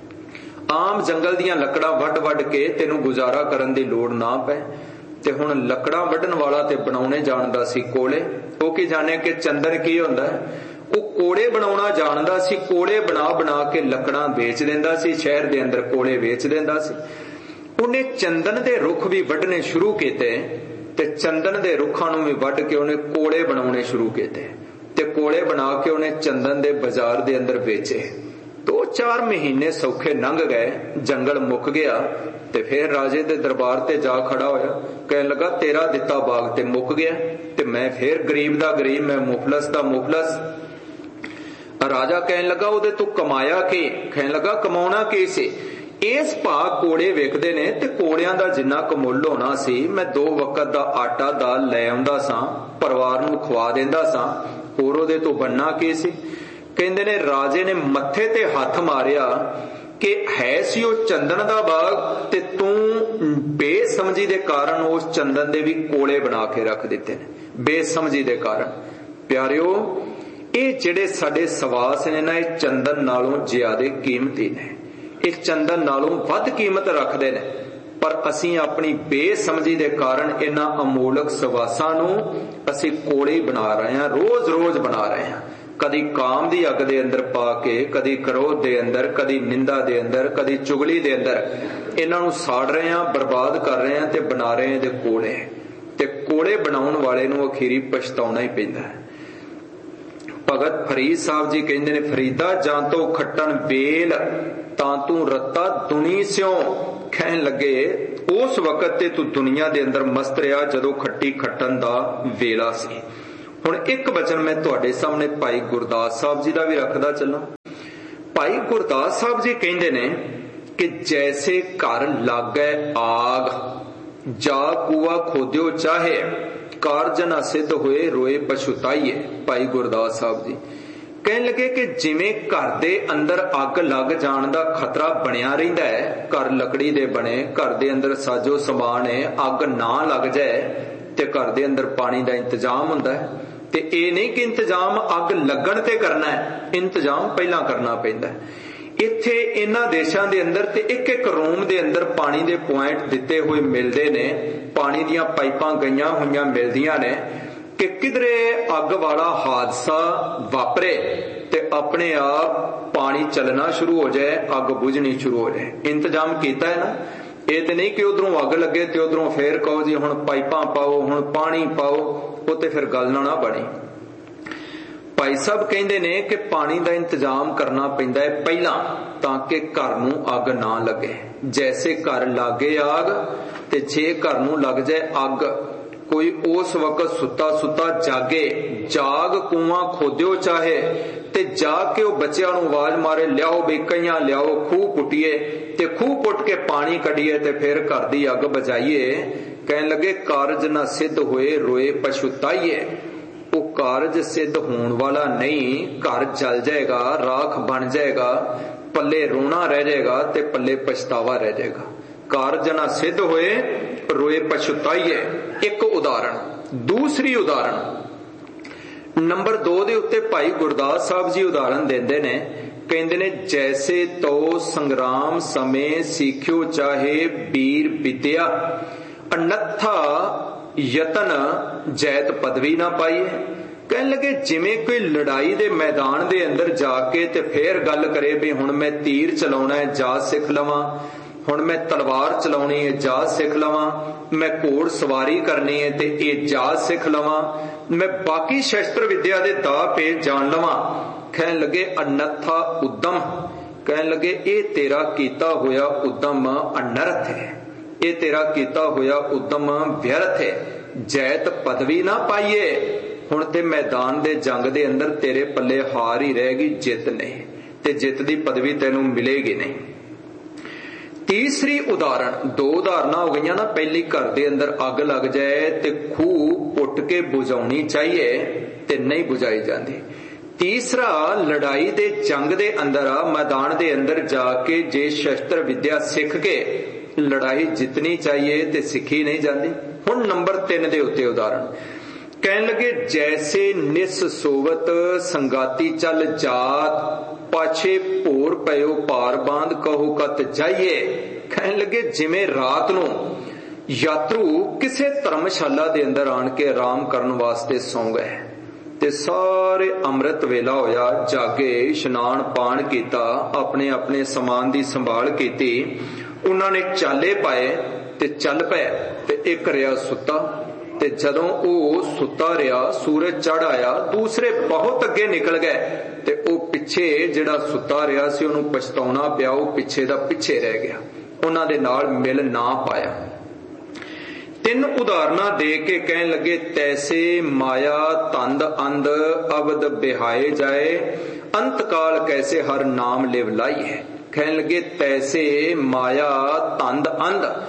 A: ਆਮ ਜੰਗਲ ਦੀਆਂ ਲੱਕੜਾਂ ਵੱਢ ਵੱਢ ਕੇ ਤੈਨੂੰ ਗੁਜ਼ਾਰਾ ਕਰਨ ਦੀ ਲੋੜ ਨਾ ਪਏ। ਤੇ ਹੁਣ ਲੱਕੜਾਂ ਵੱਢਣ ਵਾਲਾ ਤੇ ਬਣਾਉਣੇ ਜਾਣਦਾ ਸੀ ਕੋਲੇ। ਉਹ ਕੀ ਜਾਣੇ ਕਿ ਚੰਦਨ ਕੀ ਹੁੰਦਾ, ਉਹ ਕੋਲੇ ਬਣਾਉਣਾ ਜਾਣਦਾ ਸੀ। ਕੋਲੇ ਬਣਾ ਬਣਾ ਕੇ ਲੱਕੜਾਂ ਵੇਚ ਦਿੰਦਾ ਸੀ, ਸ਼ਹਿਰ ਦੇ ਅੰਦਰ ਕੋਲੇ ਵੇਚ ਦਿੰਦਾ ਸੀ। ਉਹਨੇ ਚੰਦਨ ਦੇ ਰੁੱਖ ਵੀ ਵੱਢਣੇ ਸ਼ੁਰੂ ਕੀਤੇ ਤੇ ਚੰਦਨ ਦੇ ਰੁੱਖਾਂ ਨੂੰ ਵੀ ਵੱਢ ਕੇ ਉਹਨੇ ਕੋਲੇ ਬਣਾਉਣੇ ਸ਼ੁਰੂ ਕੀਤੇ ਤੇ ਕੋਲੇ ਬਣਾ ਕੇ ਉਹਨੇ ਚੰਦਨ ਦੇ ਬਾਜ਼ਾਰ ਦੇ ਅੰਦਰ ਵੇਚੇ। ਦੋ ਚਾਰ ਮਹੀਨੇ ਸੌਖੇ ਲੰਘ ਗਏ, ਜੰਗਲ ਮੁੱਕ ਗਿਆ ਤੇ ਫਿਰ ਰਾਜੇ ਦੇ ਦਰਬਾਰ ਤੇ ਜਾ ਖੜਾ ਹੋਇਆ, ਕਹਿਣ ਲੱਗਾ ਤੇਰਾ ਦਿੱਤਾ ਬਾਗ ਤੇ ਮੁੱਕ ਗਿਆ ਤੇ ਮੈਂ ਫਿਰ ਗਰੀਬ ਦਾ ਗਰੀਬ, ਮੈਂ ਮੁਫਲਸ ਦਾ ਮੁਫਲਸ। ਰਾਜਾ ਕਹਿਣ ਲੱਗਾ ਉਹਦੇ ਤੂੰ ਕਮਾਇਆ ਕੀ? ਕਹਿਣ ਲੱਗਾ ਕਮਾਉਣਾ ਕੀ ਸੀ, ਇਸ ਭਾਅ ਕੋੜੇ ਵੇਖਦੇ ਨੇ ਤੇ ਕੋੜਿਆਂ ਦਾ ਜਿੰਨਾ ਕੁ ਮੁੱਲ ਹੋਣਾ ਸੀ ਮੈਂ ਦੋ ਵਕਤ ਦਾ ਆਟਾ ਦਾਲ ਲੈ ਆਉਂਦਾ ਸਾਂ, ਪਰਿਵਾਰ ਨੂੰ ਖਵਾ ਦਿੰਦਾ ਸਾਂ, ਹੋਰ ਉਹਦੇ ਤੋਂ ਬਣਨਾ ਕੀ ਸੀ। ਕਹਿੰਦੇ ਨੇ ਰਾਜੇ ਨੇ ਮੱਥੇ ਤੇ ਹੱਥ ਮਾਰਿਆ ਕਿ ਹੈ ਸੀ ਉਹ ਚੰਦਨ ਦਾ ਬਾਗ ਤੇ ਤੂੰ ਬੇਸਮਝੀ ਦੇ ਕਾਰਨ ਉਸ ਚੰਦਨ ਦੇ ਵੀ ਕੋਲੇ ਬਣਾ ਕੇ ਰੱਖ ਦਿੱਤੇ ਨੇ, ਬੇਸਮਝੀ ਦੇ ਕਾਰਨ। ਪਿਆਰਿਓ, ਇਹ ਜਿਹੜੇ ਸਾਡੇ ਸਵਾਸ ਨੇ ਨਾ, ਇਹ ਚੰਦਨ ਨਾਲੋਂ ਜ਼ਿਆਦਾ ਕੀਮਤੀ ਨੇ, ਇਹ ਚੰਦਨ ਨਾਲੋਂ ਵੱਧ ਕੀਮਤ ਰੱਖਦੇ ਨੇ, ਪਰ ਅਸੀਂ ਆਪਣੀ ਬੇਸਮਝੀ ਦੇ ਕਾਰਨ ਇਹਨਾਂ ਅਮੋਲਕ ਸਵਾਸਾਂ ਨੂੰ ਅਸੀਂ ਕੋਲੇ ਬਣਾ ਰਹੇ ਹਾਂ, ਰੋਜ਼ ਰੋਜ਼ ਬਣਾ ਰਹੇ ਹਾਂ। ਕਦੀ ਕਾਮ ਦੀ ਅੱਗ ਦੇ ਅੰਦਰ ਪਾ ਕੇ, ਕਦੀ ਕ੍ਰੋਧ ਦੇ ਅੰਦਰ, ਕਦੀ ਨਿੰਦਾ ਦੇ ਅੰਦਰ, ਕਦੀ ਚੁਗਲੀ ਦੇ ਅੰਦਰ ਇਹਨਾਂ ਨੂੰ ਸਾੜ ਰਹੇ ਹਾਂ, ਬਰਬਾਦ ਕਰ ਰਹੇ ਹਾਂ ਤੇ ਬਣਾ ਰਹੇ ਹਾਂ ਇਹਦੇ ਕੋਲੇ। ਤੇ ਕੋਲੇ ਬਣਾਉਣ ਵਾਲੇ ਨੂੰ ਅਖੀਰੀ ਪਛਤਾਉਣਾ ਹੀ ਪੈਂਦਾ ਹੈ। ਭਗਤ ਫਰੀਦ ਸਾਹਿਬ ਜੀ ਕਹਿੰਦੇ ਨੇ, ਫਰੀਦਾ ਜਾਂ ਤੋਂ ਖੱਟਣ ਵੇਲ ਤਾਂ ਤੂੰ ਰੱਤਾ ਦੁਨੀ ਸਿਓ। ਕਹਿਣ ਲੱਗੇ ਉਸ ਵਕਤ ਤੇ ਤੂੰ ਦੁਨੀਆ ਦੇ ਅੰਦਰ ਮਸਤ ਰਿਹਾ ਜਦੋਂ ਖੱਟੀ ਖੱਟਣ ਦਾ ਵੇਲਾ ਸੀ। ਹੁਣ ਇੱਕ ਬਚਨ ਮੈਂ ਤੁਹਾਡੇ ਸਾਹਮਣੇ ਭਾਈ ਗੁਰਦਾਸ ਸਾਹਿਬ ਜੀ ਦਾ ਵੀ ਰੱਖਦਾ ਚੱਲਾਂ। ਭਾਈ ਗੁਰਦਾਸ ਸਾਹਿਬ ਜੀ ਕਹਿੰਦੇ ਨੇ ਕਿ ਜੈਸੇ ਘਰ ਲਾਗੈ ਆਗ, ਜਾ ਕੂਆ ਖੋਦਿਓ ਚਾਹੇ, ਕਾਰਜ ਨਾ ਸਿੱਧ ਹੋਏ ਰੋਏ ਪਛੁਤਾਈਏ। ਭਾਈ ਗੁਰਦਾਸ ਸਾਹਿਬ ਜੀ ਕਹਿਣ ਲੱਗੇ ਕਿ ਜਿਵੇਂ ਘਰ ਦੇ ਅੰਦਰ ਅੱਗ ਲੱਗ ਜਾਣ ਦਾ ਖਤਰਾ ਬਣਿਆ ਰਹਿੰਦਾ ਹੈ, ਘਰ ਲੱਕੜੀ ਦੇ ਬਣੇ, ਘਰ ਦੇ ਅੰਦਰ ਸਾਜੋ ਸਮਾਨ ਹੈ, ਅੱਗ ਨਾ ਲੱਗ ਜਾਏ ਤੇ ਘਰ ਦੇ ਅੰਦਰ ਪਾਣੀ ਦਾ ਇੰਤਜ਼ਾਮ ਹੁੰਦਾ ਹੈ। ਤੇ ਇਹ ਨਹੀਂ ਕਿ ਇੰਤਜ਼ਾਮ ਅੱਗ ਲੱਗਣ ਤੇ ਕਰਨਾ ਹੈ, ਇੰਤਜ਼ਾਮ ਪਹਿਲਾਂ ਕਰਨਾ ਪੈਂਦਾ ਹੈ। ਇੱਥੇ ਇਹਨਾਂ ਦੇਸ਼ਾਂ ਦੇ ਅੰਦਰ ਤੇ ਇੱਕ ਇੱਕ ਰੂਮ ਦੇ ਅੰਦਰ ਪਾਣੀ ਦੇ ਪੁਆਇੰਟ ਦਿੱਤੇ ਹੋਏ ਮਿਲਦੇ ਨੇ, ਪਾਣੀ ਦੀਆਂ ਪਾਈਪਾਂ ਗਈਆਂ ਹੋਈਆਂ ਮਿਲਦੀਆਂ ਨੇ ਕਿ ਕਿਧਰੇ ਅੱਗ ਵਾਲਾ ਹਾਦਸਾ ਵਾਪਰੇ ਤੇ ਆਪਣੇ ਆਪ ਪਾਣੀ ਚੱਲਣਾ ਸ਼ੁਰੂ ਹੋ ਜਾਏ, ਅੱਗ ਬੁਝਣੀ ਸ਼ੁਰੂ ਹੋ ਜਾਏ। ਇੰਤਜ਼ਾਮ ਕੀਤਾ ਹੈ ਨਾ। ਇਹ ਤੇ ਨਹੀਂ ਕਿ ਉਧਰੋਂ ਅੱਗ ਲੱਗੇ ਤੇ ਉਧਰੋਂ ਫੇਰ ਕਹੋ ਜੀ ਹੁਣ ਪਾਈਪਾਂ ਪਾਓ, ਹੁਣ ਪਾਣੀ ਪਾਓ, ਉਹ ਤੇ ਫਿਰ ਗੱਲ ਨਾ ਨਾ ਬਣੀ। ਭਾਈ ਸਾਹਿਬ ਕਹਿੰਦੇ ਨੇ ਕਿ ਪਾਣੀ ਦਾ ਇੰਤਜ਼ਾਮ ਕਰਨਾ ਪੈਂਦਾ ਹੈ ਪਹਿਲਾਂ, ਤਾਂ ਕਿ ਘਰ ਨੂੰ ਅੱਗ ਨਾ ਲੱਗੇ। ਜੈਸੇ ਘਰ ਲਾਗੇ ਆਗ, ਤੇ ਜੇ ਘਰ ਨੂੰ ਲੱਗ ਜਾਏ ਅੱਗ, ਕੋਈ ਉਸ ਵਕਤ ਸੁੱਤਾ ਸੁੱਤਾ ਜਾਗੇ, ਜਾਗ ਕੂਆਂ ਖੋਦਿਓ ਚਾਹੇ, ਤੇ ਜਾ ਕੇ ਉਹ ਬੱਚਿਆਂ ਨੂੰ ਆਵਾਜ਼ ਮਾਰੇ, ਲਿਆਓ ਬੇਕਈਆਂ ਲਿਆਓ, ਖੂਹ ਪੁੱਟੀਏ ਤੇ ਖੂਹ ਪੁੱਟ ਕੇ ਪਾਣੀ ਕੱਢੀਏ ਤੇ ਫਿਰ ਘਰ ਦੀ ਅੱਗ ਬੁਝਾਈਏ। ਕਹਿਣ ਲੱਗੇ ਕਾਰਜ ਨਾ ਸਿੱਧ ਹੋਏ ਰੋਏ ਪਛੁਤਾਈਏ। ਉਹ ਕਾਰਜ ਸਿੱਧ ਹੋਣ ਵਾਲਾ ਨਹੀਂ, ਘਰ ਜਲ ਜਾਏਗਾ, ਰਾਖ ਬਣ ਜਾਏਗਾ, ਪੱਲੇ ਰੋਣਾ ਰਹਿ ਜਾਏਗਾ ਤੇ ਪੱਲੇ ਪਛਤਾਵਾ ਰਹਿ ਜਾਏਗਾ। ਕਾਰਜ ਨਾ ਸਿੱਧ ਹੋਏ ਰੋਏ ਪਛੁਤਾਈਏ, ਇੱਕ ਉਦਾਹਰਣ। ਦੂਸਰੀ ਉਦਾਹਰਣ ਨੰਬਰ ਦੋ ਦੇ ਉੱਤੇ ਭਾਈ ਗੁਰਦਾਸ ਸਾਹਿਬ ਜੀ ਉਦਾਹਰਣ ਦਿੰਦੇ ਨੇ, ਕਹਿੰਦੇ ਨੇ ਜੈਸੇ ਤੋ ਸੰਗਰਾਮ ਸਮੇਂ ਸਿੱਖਿਓ ਚਾਹੇ ਵੀਰ ਵਿਦਿਆ, ਅਨੱਥਾ ਯਤਨ ਜੈਤ ਪਦਵੀ ਨਾ ਪਾਈਏ। ਕਹਿਣ ਲੱਗੇ ਜਿਵੇਂ ਕੋਈ ਲੜਾਈ ਦੇ ਮੈਦਾਨ ਦੇ ਅੰਦਰ ਜਾ ਕੇ ਤੇ ਫੇਰ ਗੱਲ ਕਰੇ ਵੀ ਹੁਣ ਮੈਂ ਤੀਰ ਚਲਾਉਣਾ ਹੈ, ਜਾ ਸਿੱਖ ਲਵਾਂ, ਹੁਣ ਮੈਂ ਤਲਵਾਰ ਚਲਾਉਣੀ ਹੈ, ਜਾ ਸਿੱਖ ਲਵਾਂ, ਮੈਂ ਘੋੜ ਸਵਾਰੀ ਕਰਨੀ ਹੈ ਤੇ ਇਹ ਜਾ ਸਿੱਖ ਲਵਾਂ, ਮੈਂ ਬਾਕੀ ਸ਼ਸਤਰ ਵਿਦਿਆ ਦੇ ਦਾਅ ਪੇਚ ਜਾਣ ਲਵਾਂ। ਕਹਿਣ ਲੱਗੇ ਅਨੱਥਾ ਉਦਮ, ਕਹਿਣ ਲੱਗੇ ਇਹ ਤੇਰਾ ਕੀਤਾ ਹੋਇਆ ਉਦਮ ਅਨਰਥ ਹੈ, ਇਹ ਤੇਰਾ ਕੀਤਾ ਹੋਇਆ ਉਦਮ ਵਿਅਰਥ ਹੈ। ਜੈਤ ਪਦਵੀ ਨਾ ਪਾਈਏ, ਹੁਣ ਤੇ ਮੈਦਾਨ ਦੇ ਜੰਗ ਦੇ ਅੰਦਰ ਤੇਰੇ ਪੱਲੇ ਹਾਰ ਹੀ ਰਹੇਗੀ, ਜਿੱਤ ਨਹੀਂ, ਤੇ ਜਿੱਤ ਦੀ ਪਦਵੀ ਤੈਨੂੰ ਮਿਲੇਗੀ ਨਹੀਂ। ਤੀਸਰੀ ਉਦਾਹਰਣ, ਦੋ ਉਦਾਹਰਨਾਂ ਹੋ ਗਈਆਂ ਨਾ। ਪਹਿਲੀ ਘਰ ਦੇ ਅੰਦਰ ਅੱਗ ਲੱਗ ਜਾਏ ਤੇ ਖੂਹ ਪੁੱਟ ਕੇ ਬੁਝਾਉਣੀ ਚਾਹੀਏ ਤੇ ਨਹੀਂ ਬੁਝਾਈ ਜਾਂਦੀ। ਤੀਸਰਾ ਲੜਾਈ ਦੇ ਜੰਗ ਦੇ ਅੰਦਰ ਆ, ਮੈਦਾਨ ਦੇ ਅੰਦਰ ਜਾ ਕੇ ਜੇ ਸ਼ਸਤਰ ਵਿਦਿਆ ਸਿੱਖ ਕੇ ਲੜਾਈ ਜਿੱਤਣੀ ਚਾਹੀਏ ਤੇ ਸਿੱਖੀ ਨਹੀਂ ਜਾਂਦੀ। ਹੁਣ ਨੰਬਰ ਤਿੰਨ ਦੇ ਉੱਤੇ ਉਦਾਹਰਣ, ਕਹਿਣ ਲੱਗੇ ਜੈਸੇ ਨਿਸ ਸੋਵਤ ਸੰਗਾਤੀ ਚੱਲ ਜਾਤ, ਪਾਛੇ ਭੋਰ ਪਇਓ ਪਾਰ ਬਾਂਧ ਕਹੋ ਕਤ ਜਾਈਏ। ਕਹਿਣ ਲੱਗੇ ਜਿਵੇਂ ਰਾਤ ਨੂੰ ਯਾਤਰੂ ਕਿਸੇ ਧਰਮਸ਼ਾਲਾ ਦੇ ਅੰਦਰ ਆਣ ਕੇ ਆਰਾਮ ਕਰਨ ਵਾਸਤੇ ਸੌਂ ਗਏ ਤੇ ਸਾਰੇ ਅੰਮ੍ਰਿਤ ਵੇਲਾ ਹੋਇਆ, ਜਾਗੇ, ਇਸ਼ਨਾਨ ਪਾਣ ਕੀਤਾ, ਆਪਣੇ ਆਪਣੇ ਸਮਾਨ ਦੀ ਸੰਭਾਲ ਕੀਤੀ, ਉਹਨਾਂ ਨੇ ਚਾਲੇ ਪਾਏ ਤੇ ਚੱਲ ਪਏ ਤੇ ਇੱਕ ਰਿਹਾ ਸੁੱਤਾ। ਤੇ ਜਦੋਂ ਉਹ ਸੁੱਤਾ ਰਿਹਾ, ਸੂਰਜ ਚੜ ਆਇਆ, ਦੂਸਰੇ ਬਹੁਤ ਅੱਗੇ ਨਿਕਲ ਗਏ ਤੇ ਉਹ ਪਿੱਛੇ ਜਿਹੜਾ ਸੁੱਤਾ ਰਿਹਾ ਸੀ ਉਹਨੂੰ ਪਛਤਾਉਣਾ ਪਿਆ, ਉਹ ਪਿੱਛੇ ਦਾ ਪਿੱਛੇ ਰਹਿ ਗਿਆ, ਉਹਨਾਂ ਦੇ ਨਾਲ ਮਿਲ ਨਾ ਪਾਇਆ। ਤਿੰਨ ਉਦਾਹਰਨਾਂ ਦੇ ਕੇ ਕਹਿਣ ਲੱਗੇ ਤੈਸੇ ਮਾਇਆ ਤੰਦ ਅੰਧ ਅਬਦ ਬਿਹਾਏ ਜਾਏ, ਅੰਤ ਕਾਲ ਕੈਸੇ ਹਰ ਨਾਮ ਲਿਵ ਲਾਈਏ। ਕਹਿਣ ਲੱਗੇ ਤੈਸੇ ਮਾਇਆ ਤੰਦ ਅੰਧ,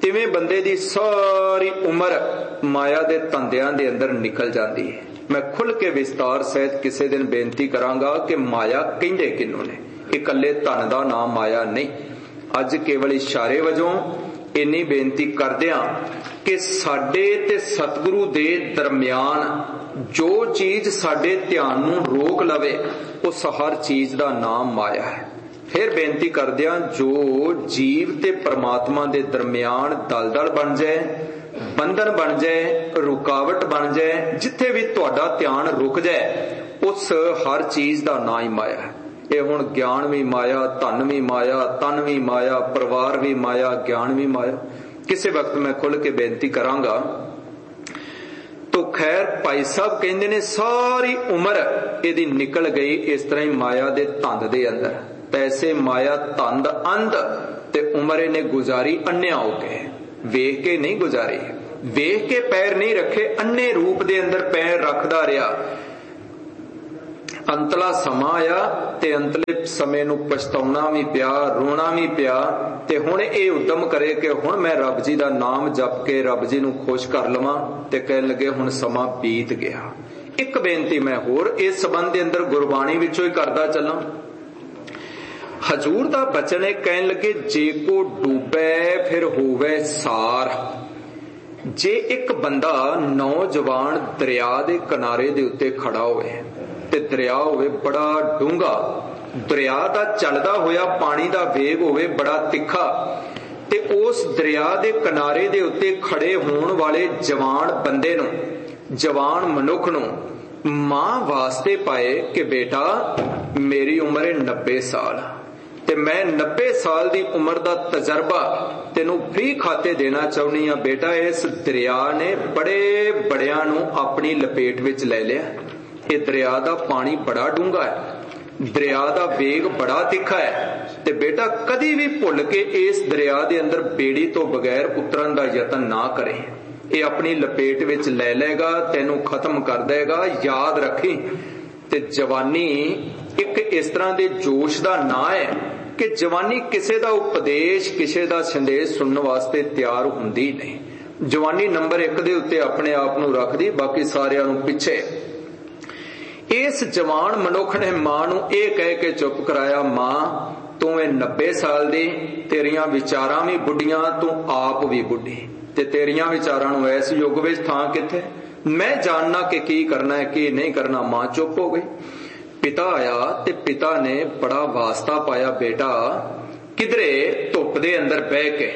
A: तिवें बंदे दी सारी उम्र माया दे धंधियां दे अंदर निकल जाती है। मैं खुल के विस्तार सहित किसी दिन बेनती करांगा कि माया कहंदे किनू ने। इकल्ले धन दा नाम माया नहीं। अज केवल इशारे वजों इन्नी बेनती करदियां कि साडे ते सतगुरु दे दरम्यान जो चीज साडे ध्यान नूं रोक लवे उस हर चीज दा नाम माया है। फिर बेनती करदियां जो जीव ते परमात्मा दे दरम्यान दलदल बन जाए, बंधन बन जाए, रुकावट बन जाए, जिथे भी तुहाडा ध्यान रुक जाए उस हर चीज दा नाम ही माया है। ये हुण ज्ञान भी माया, धन भी माया, तन भी माया, परिवार भी माया, ज्ञान भी माया। किसी वक्त मैं खुल के बेनती करांगा। तो खैर भाई साहब कहंदे ने सारी उम्र इहदी निकल गई इस तरह ही माया दे धंध दे अंदर। पैसे माया धंध अंध ते उम्र इहने गुजारी अन्या हो के, वेख के नहीं गुजारी, वेख के पैर नहीं रखे, अन्ने रूप दे अंदर पैर रखदा रहा। अंतला समा आया ते अंतले समय नूं पछताउणा भी पिया, रोना भी पिया ते हुण ये उद्यम करे कि हुण मैं रब जी दा नाम जप के रब जी नूं खुश कर लवां ते कहण लगे हुण समा बीत गया। एक बेनती मैं होर इस संबंध दे अंदर गुरबाणी विचों ही करदा चलां। हजूर दा बचन है, कहण लगे जे को डूबे फिर होवे सार। जे एक बंदा नौजवान दरिया दे किनारे दे उत्ते खड़ा होवे ते दरिया होवे बड़ा डूंगा, दरिया दा चलदा होया पानी दा वेग होवे बड़ा तिखा ते उस दरिया दे किनारे दे उत्ते खड़े होण वाले जवान बंदे नूं, जवान मनुख नूं मां वास्ते पाए कि बेटा मेरी उम्र है नब्बे साल ते मैं नब्बे साल दी उम्र दा तजर्बा तेनू फ्री खाते देना चाहनी हां। बेटा इस दरिया ने बड़े बड़ियां नूं अपनी लपेट विच ले लिया। ये दरिया दा पानी बड़ा डूंगा है, दरिया दा वेग बड़ा तिखा है ते बेटा कदी भी भुल के इस दरिया दे अंदर बेड़ी तो बगैर उतरन दा यतन ना करे। ये अपनी लपेट विच ले लेगा, तेनू खत्म कर देगा। याद रखी। ते जवानी एक इस तरह दे जोश दा ना है कि जवानी किसी दा उपदेश, किसी दा संदेश सुनने वास्ते तैयार हुंदी नहीं। जवानी नंबर एक दे उत्ते अपने आप नूं रखदी, बाकी सारियां नूं पिछे। इस जवान मनुख ने मां नूं ये कह के चुप कराया, मां तू ए नब्बे साल दी, तेरियां विचारां भी बुढ़ियां, तू आप भी बुढ़ी ते तेरियां विचारां नूं इस युग विच थां किथे, मैं जानना कि की करना है की नहीं करना। मां चुप हो गई। पिता आया ते पिता ने बड़ा वास्ता पाया, बेटा किधरे धुप दे अंदर बह के,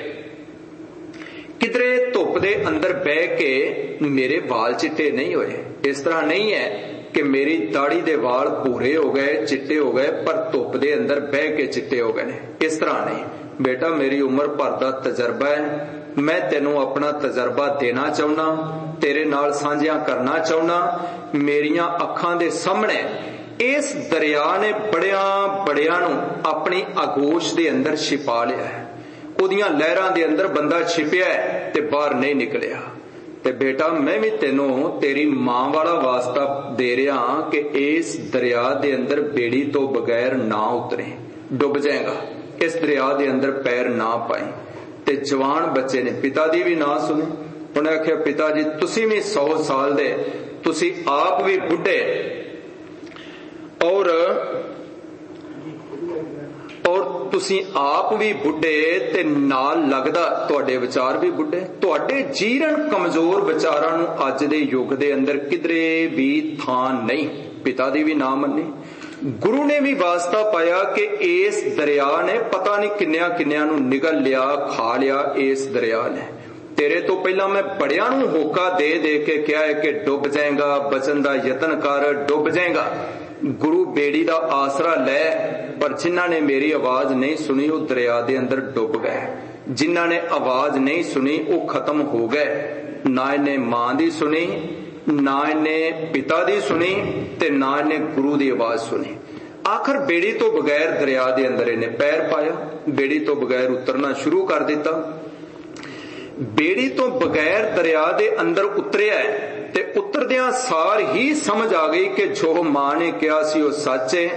A: किधरे धुप दे अंदर बह के मेरे वाल चिट्टे नहीं होए। इस तरह नहीं है कि मेरी दाढ़ी दे वाल भूरे हो गए, चिट्टे हो गए, पर धुप दे अंदर बह के चिट्टे हो गए ने। इस तरह नहीं बेटा, मेरी उम्र भर दा तजर्बा है, मैं तेनू अपना तजर्बा देना चाहना, तेरे नाल साझा करना चाहना। मेरियां अखां दे सामने इस दरिया ने बड़िया बड़िया नू अपनी आगोश दे अंदर छिपा लिया है। उदियां लहरां दे अंदर बंदा छिपिया है ते बाहर नहीं निकलिया। ते बेटा मैं भी तेनू तेरी मां वाला वास्ता दे रहा कि इस दरिया दे अंदर बेड़ी तो बगैर ना उतरे, डुब जाएगा। इस दरिया दे अंदर पैर ना पाए। ते जवान बच्चे ने पिता दी भी ना सुनी। उन्हें आख्या, पिता जी तुसी भी सौ साल दे, तुसी आप भी बुढ़े और और तुसी आप भी बुढ़े ते नाल लगदा तुहाडे विचार भी बुढ़े। तुहाडे जीरण कमजोर विचारां नूं अज दे युग दे अंदर किधरे भी थां नहीं। पिता दी भी ना मन्नी। गुरु ने भी वास्ता पाया कि इस दरिया ने पता नहीं किन्निया किन्निया नूं निगल लिया, खा लिया। इस दरिया ने तेरे तो पहला मैं बड़िया नूं होका दे दे के कहा है कि डुब जाएगा, बचन दा यतन कर, डुब जाएगा। गुरु बेड़ी दा आसरा ले, पर जिन्हां ने मेरी आवाज नहीं सुनी वो दरिया दे अंदर डुब गए। जिन्हां ने आवाज नहीं सुनी वो खत्म हो गए। ना इन्हें मां दी सुनी, ना इन्हें पिता दी सुनी, ते ना इन्हें गुरु दी आवाज सुनी। आखिर बेड़ी तो बगैर दरिया दे अंदर इन्हें पैर पाया, बेड़ी तो बगैर उतरना शुरू कर दिता। बेड़ी तो बगैर दरिया दे अंदर उतरिया ते उतरदियां सार ही समझ आ गई कि जो मां ने कहा सी वो सच है।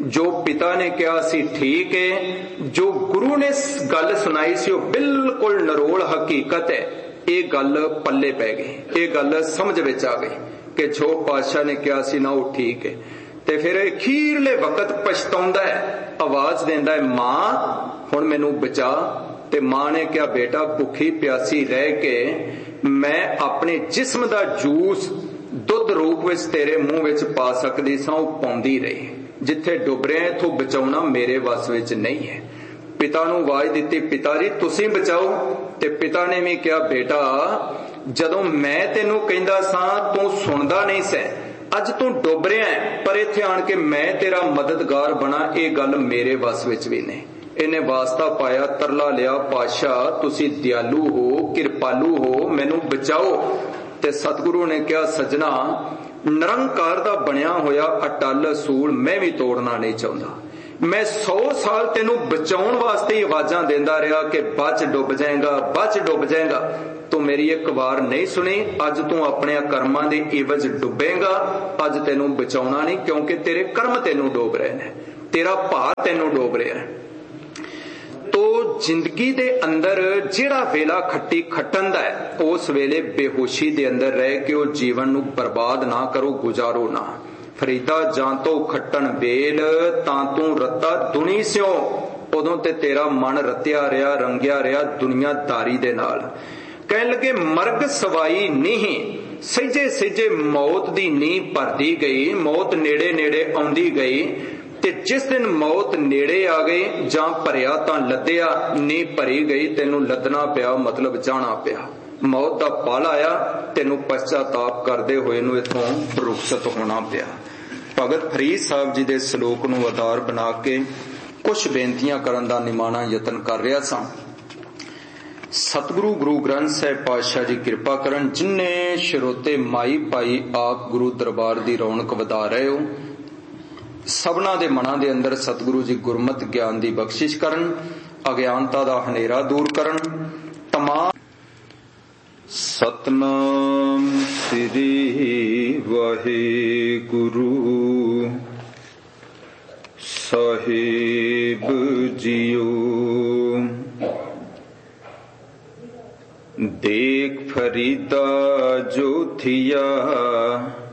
A: जो पिता ने कहा सी ठीक है, जो गुरु ने गल सुनाई सी बिल्कुल नरोल हकीकत है। ये गल पल्ले पै गई, ये गल समझ विच आ गई कि जो पातशाह ने कहा सी ना वो ठीक है। ते फिर अखीरले वक्त पछताउंदा है, आवाज देंदा है मां हुण मैनू बचा। ते मां ने कहा बेटा भुखी प्यासी रह के मैं अपने जिस्म दा जूस दुध रूप विच तेरे मुंह विच पा सकदी सां, वो पाउंदी रही। जिथे डुब रहे इथों बचाउणा मेरे वस विच नहीं है। पिता नूं आवाज दित्ती पिता जी तुसीं बचाओ। ते पिता ने भी कहा बेटा जदों मैं तेनू कहंदा सां तू सुणदा नहीं सै, अज तू डुब रहा है पर इत्थे आण के मैं तेरा मददगार बना, ये गल मेरे वस विच भी नहीं। इन्हें वास्ता पाया, तरला लिया पातशाह तुसी दयालु हो, कृपालु हो, मैनू बचाओ। ते सतगुरु ने कहा सजना निरंकार दा बनिया होया अटल असूल मैं भी तोड़ना नहीं चाहता। मैं सौ साल तेनू बचाउण वास्ते ही आवाजां देंदा रहा कि बच डुब जाएगा, बच डुब जाएगा। तू मेरी एक बार नहीं सुनी, अज तू अपने कर्मां दे इवज डुबेगा। अज तेनू बचाउणा नहीं, क्योंकि तेरे कर्म तेनू डोब रहे हैं, तेरा भार तेनू डोब रहा है। तो जिंदगी दे अंदर जिहड़ा वेला खट्टी खट्टन दा है उस वेले बेहोशी दे अंदर रह के वो जीवन नू बर्बाद ना करो, गुजारो ना। फरीदा जां तो खट्टन बेल तां तू रत्ता दुनी स्यों, उदों ते तेरा मन रत्या रहा रंगिया रहा दुनियादारी दे नाल। कहन लगे मरग सवाई नहीं सजे सजे मौत दी नींह भरदी गई, मौत नेड़े नेड़े आउंदी गई। ते जिस दिन मौत नेड़े आ गई जां भरिया तां लद्दिया, नींह भरी गई तेनू लदना पिया, मतलब जाना पिया। मौत दा पल आया तेनू पश्चाताप करदे होए नू इथों रुखसत होना पिया। भगत फरीद साहब जी दे सलोक नू आधार बना के कुछ बेनतियां करन दा निमाणा यतन कर रहा सां। सतगुरु गुरु ग्रंथ साहिब पातशाह जी कृपा करन, जिन्ने श्रोते माई पाई आप गुरु दरबार दी रौनक वधा रहे हो, सबना दे मनां दे अंदर सतगुरु जी गुरमत ज्ञान दी बख्शिश करन, अज्ञानता दा हनेरा दूर करन। तमाम सतनाम श्री वाहिगुरु साहिब जियो। देख फरीदा जो थिया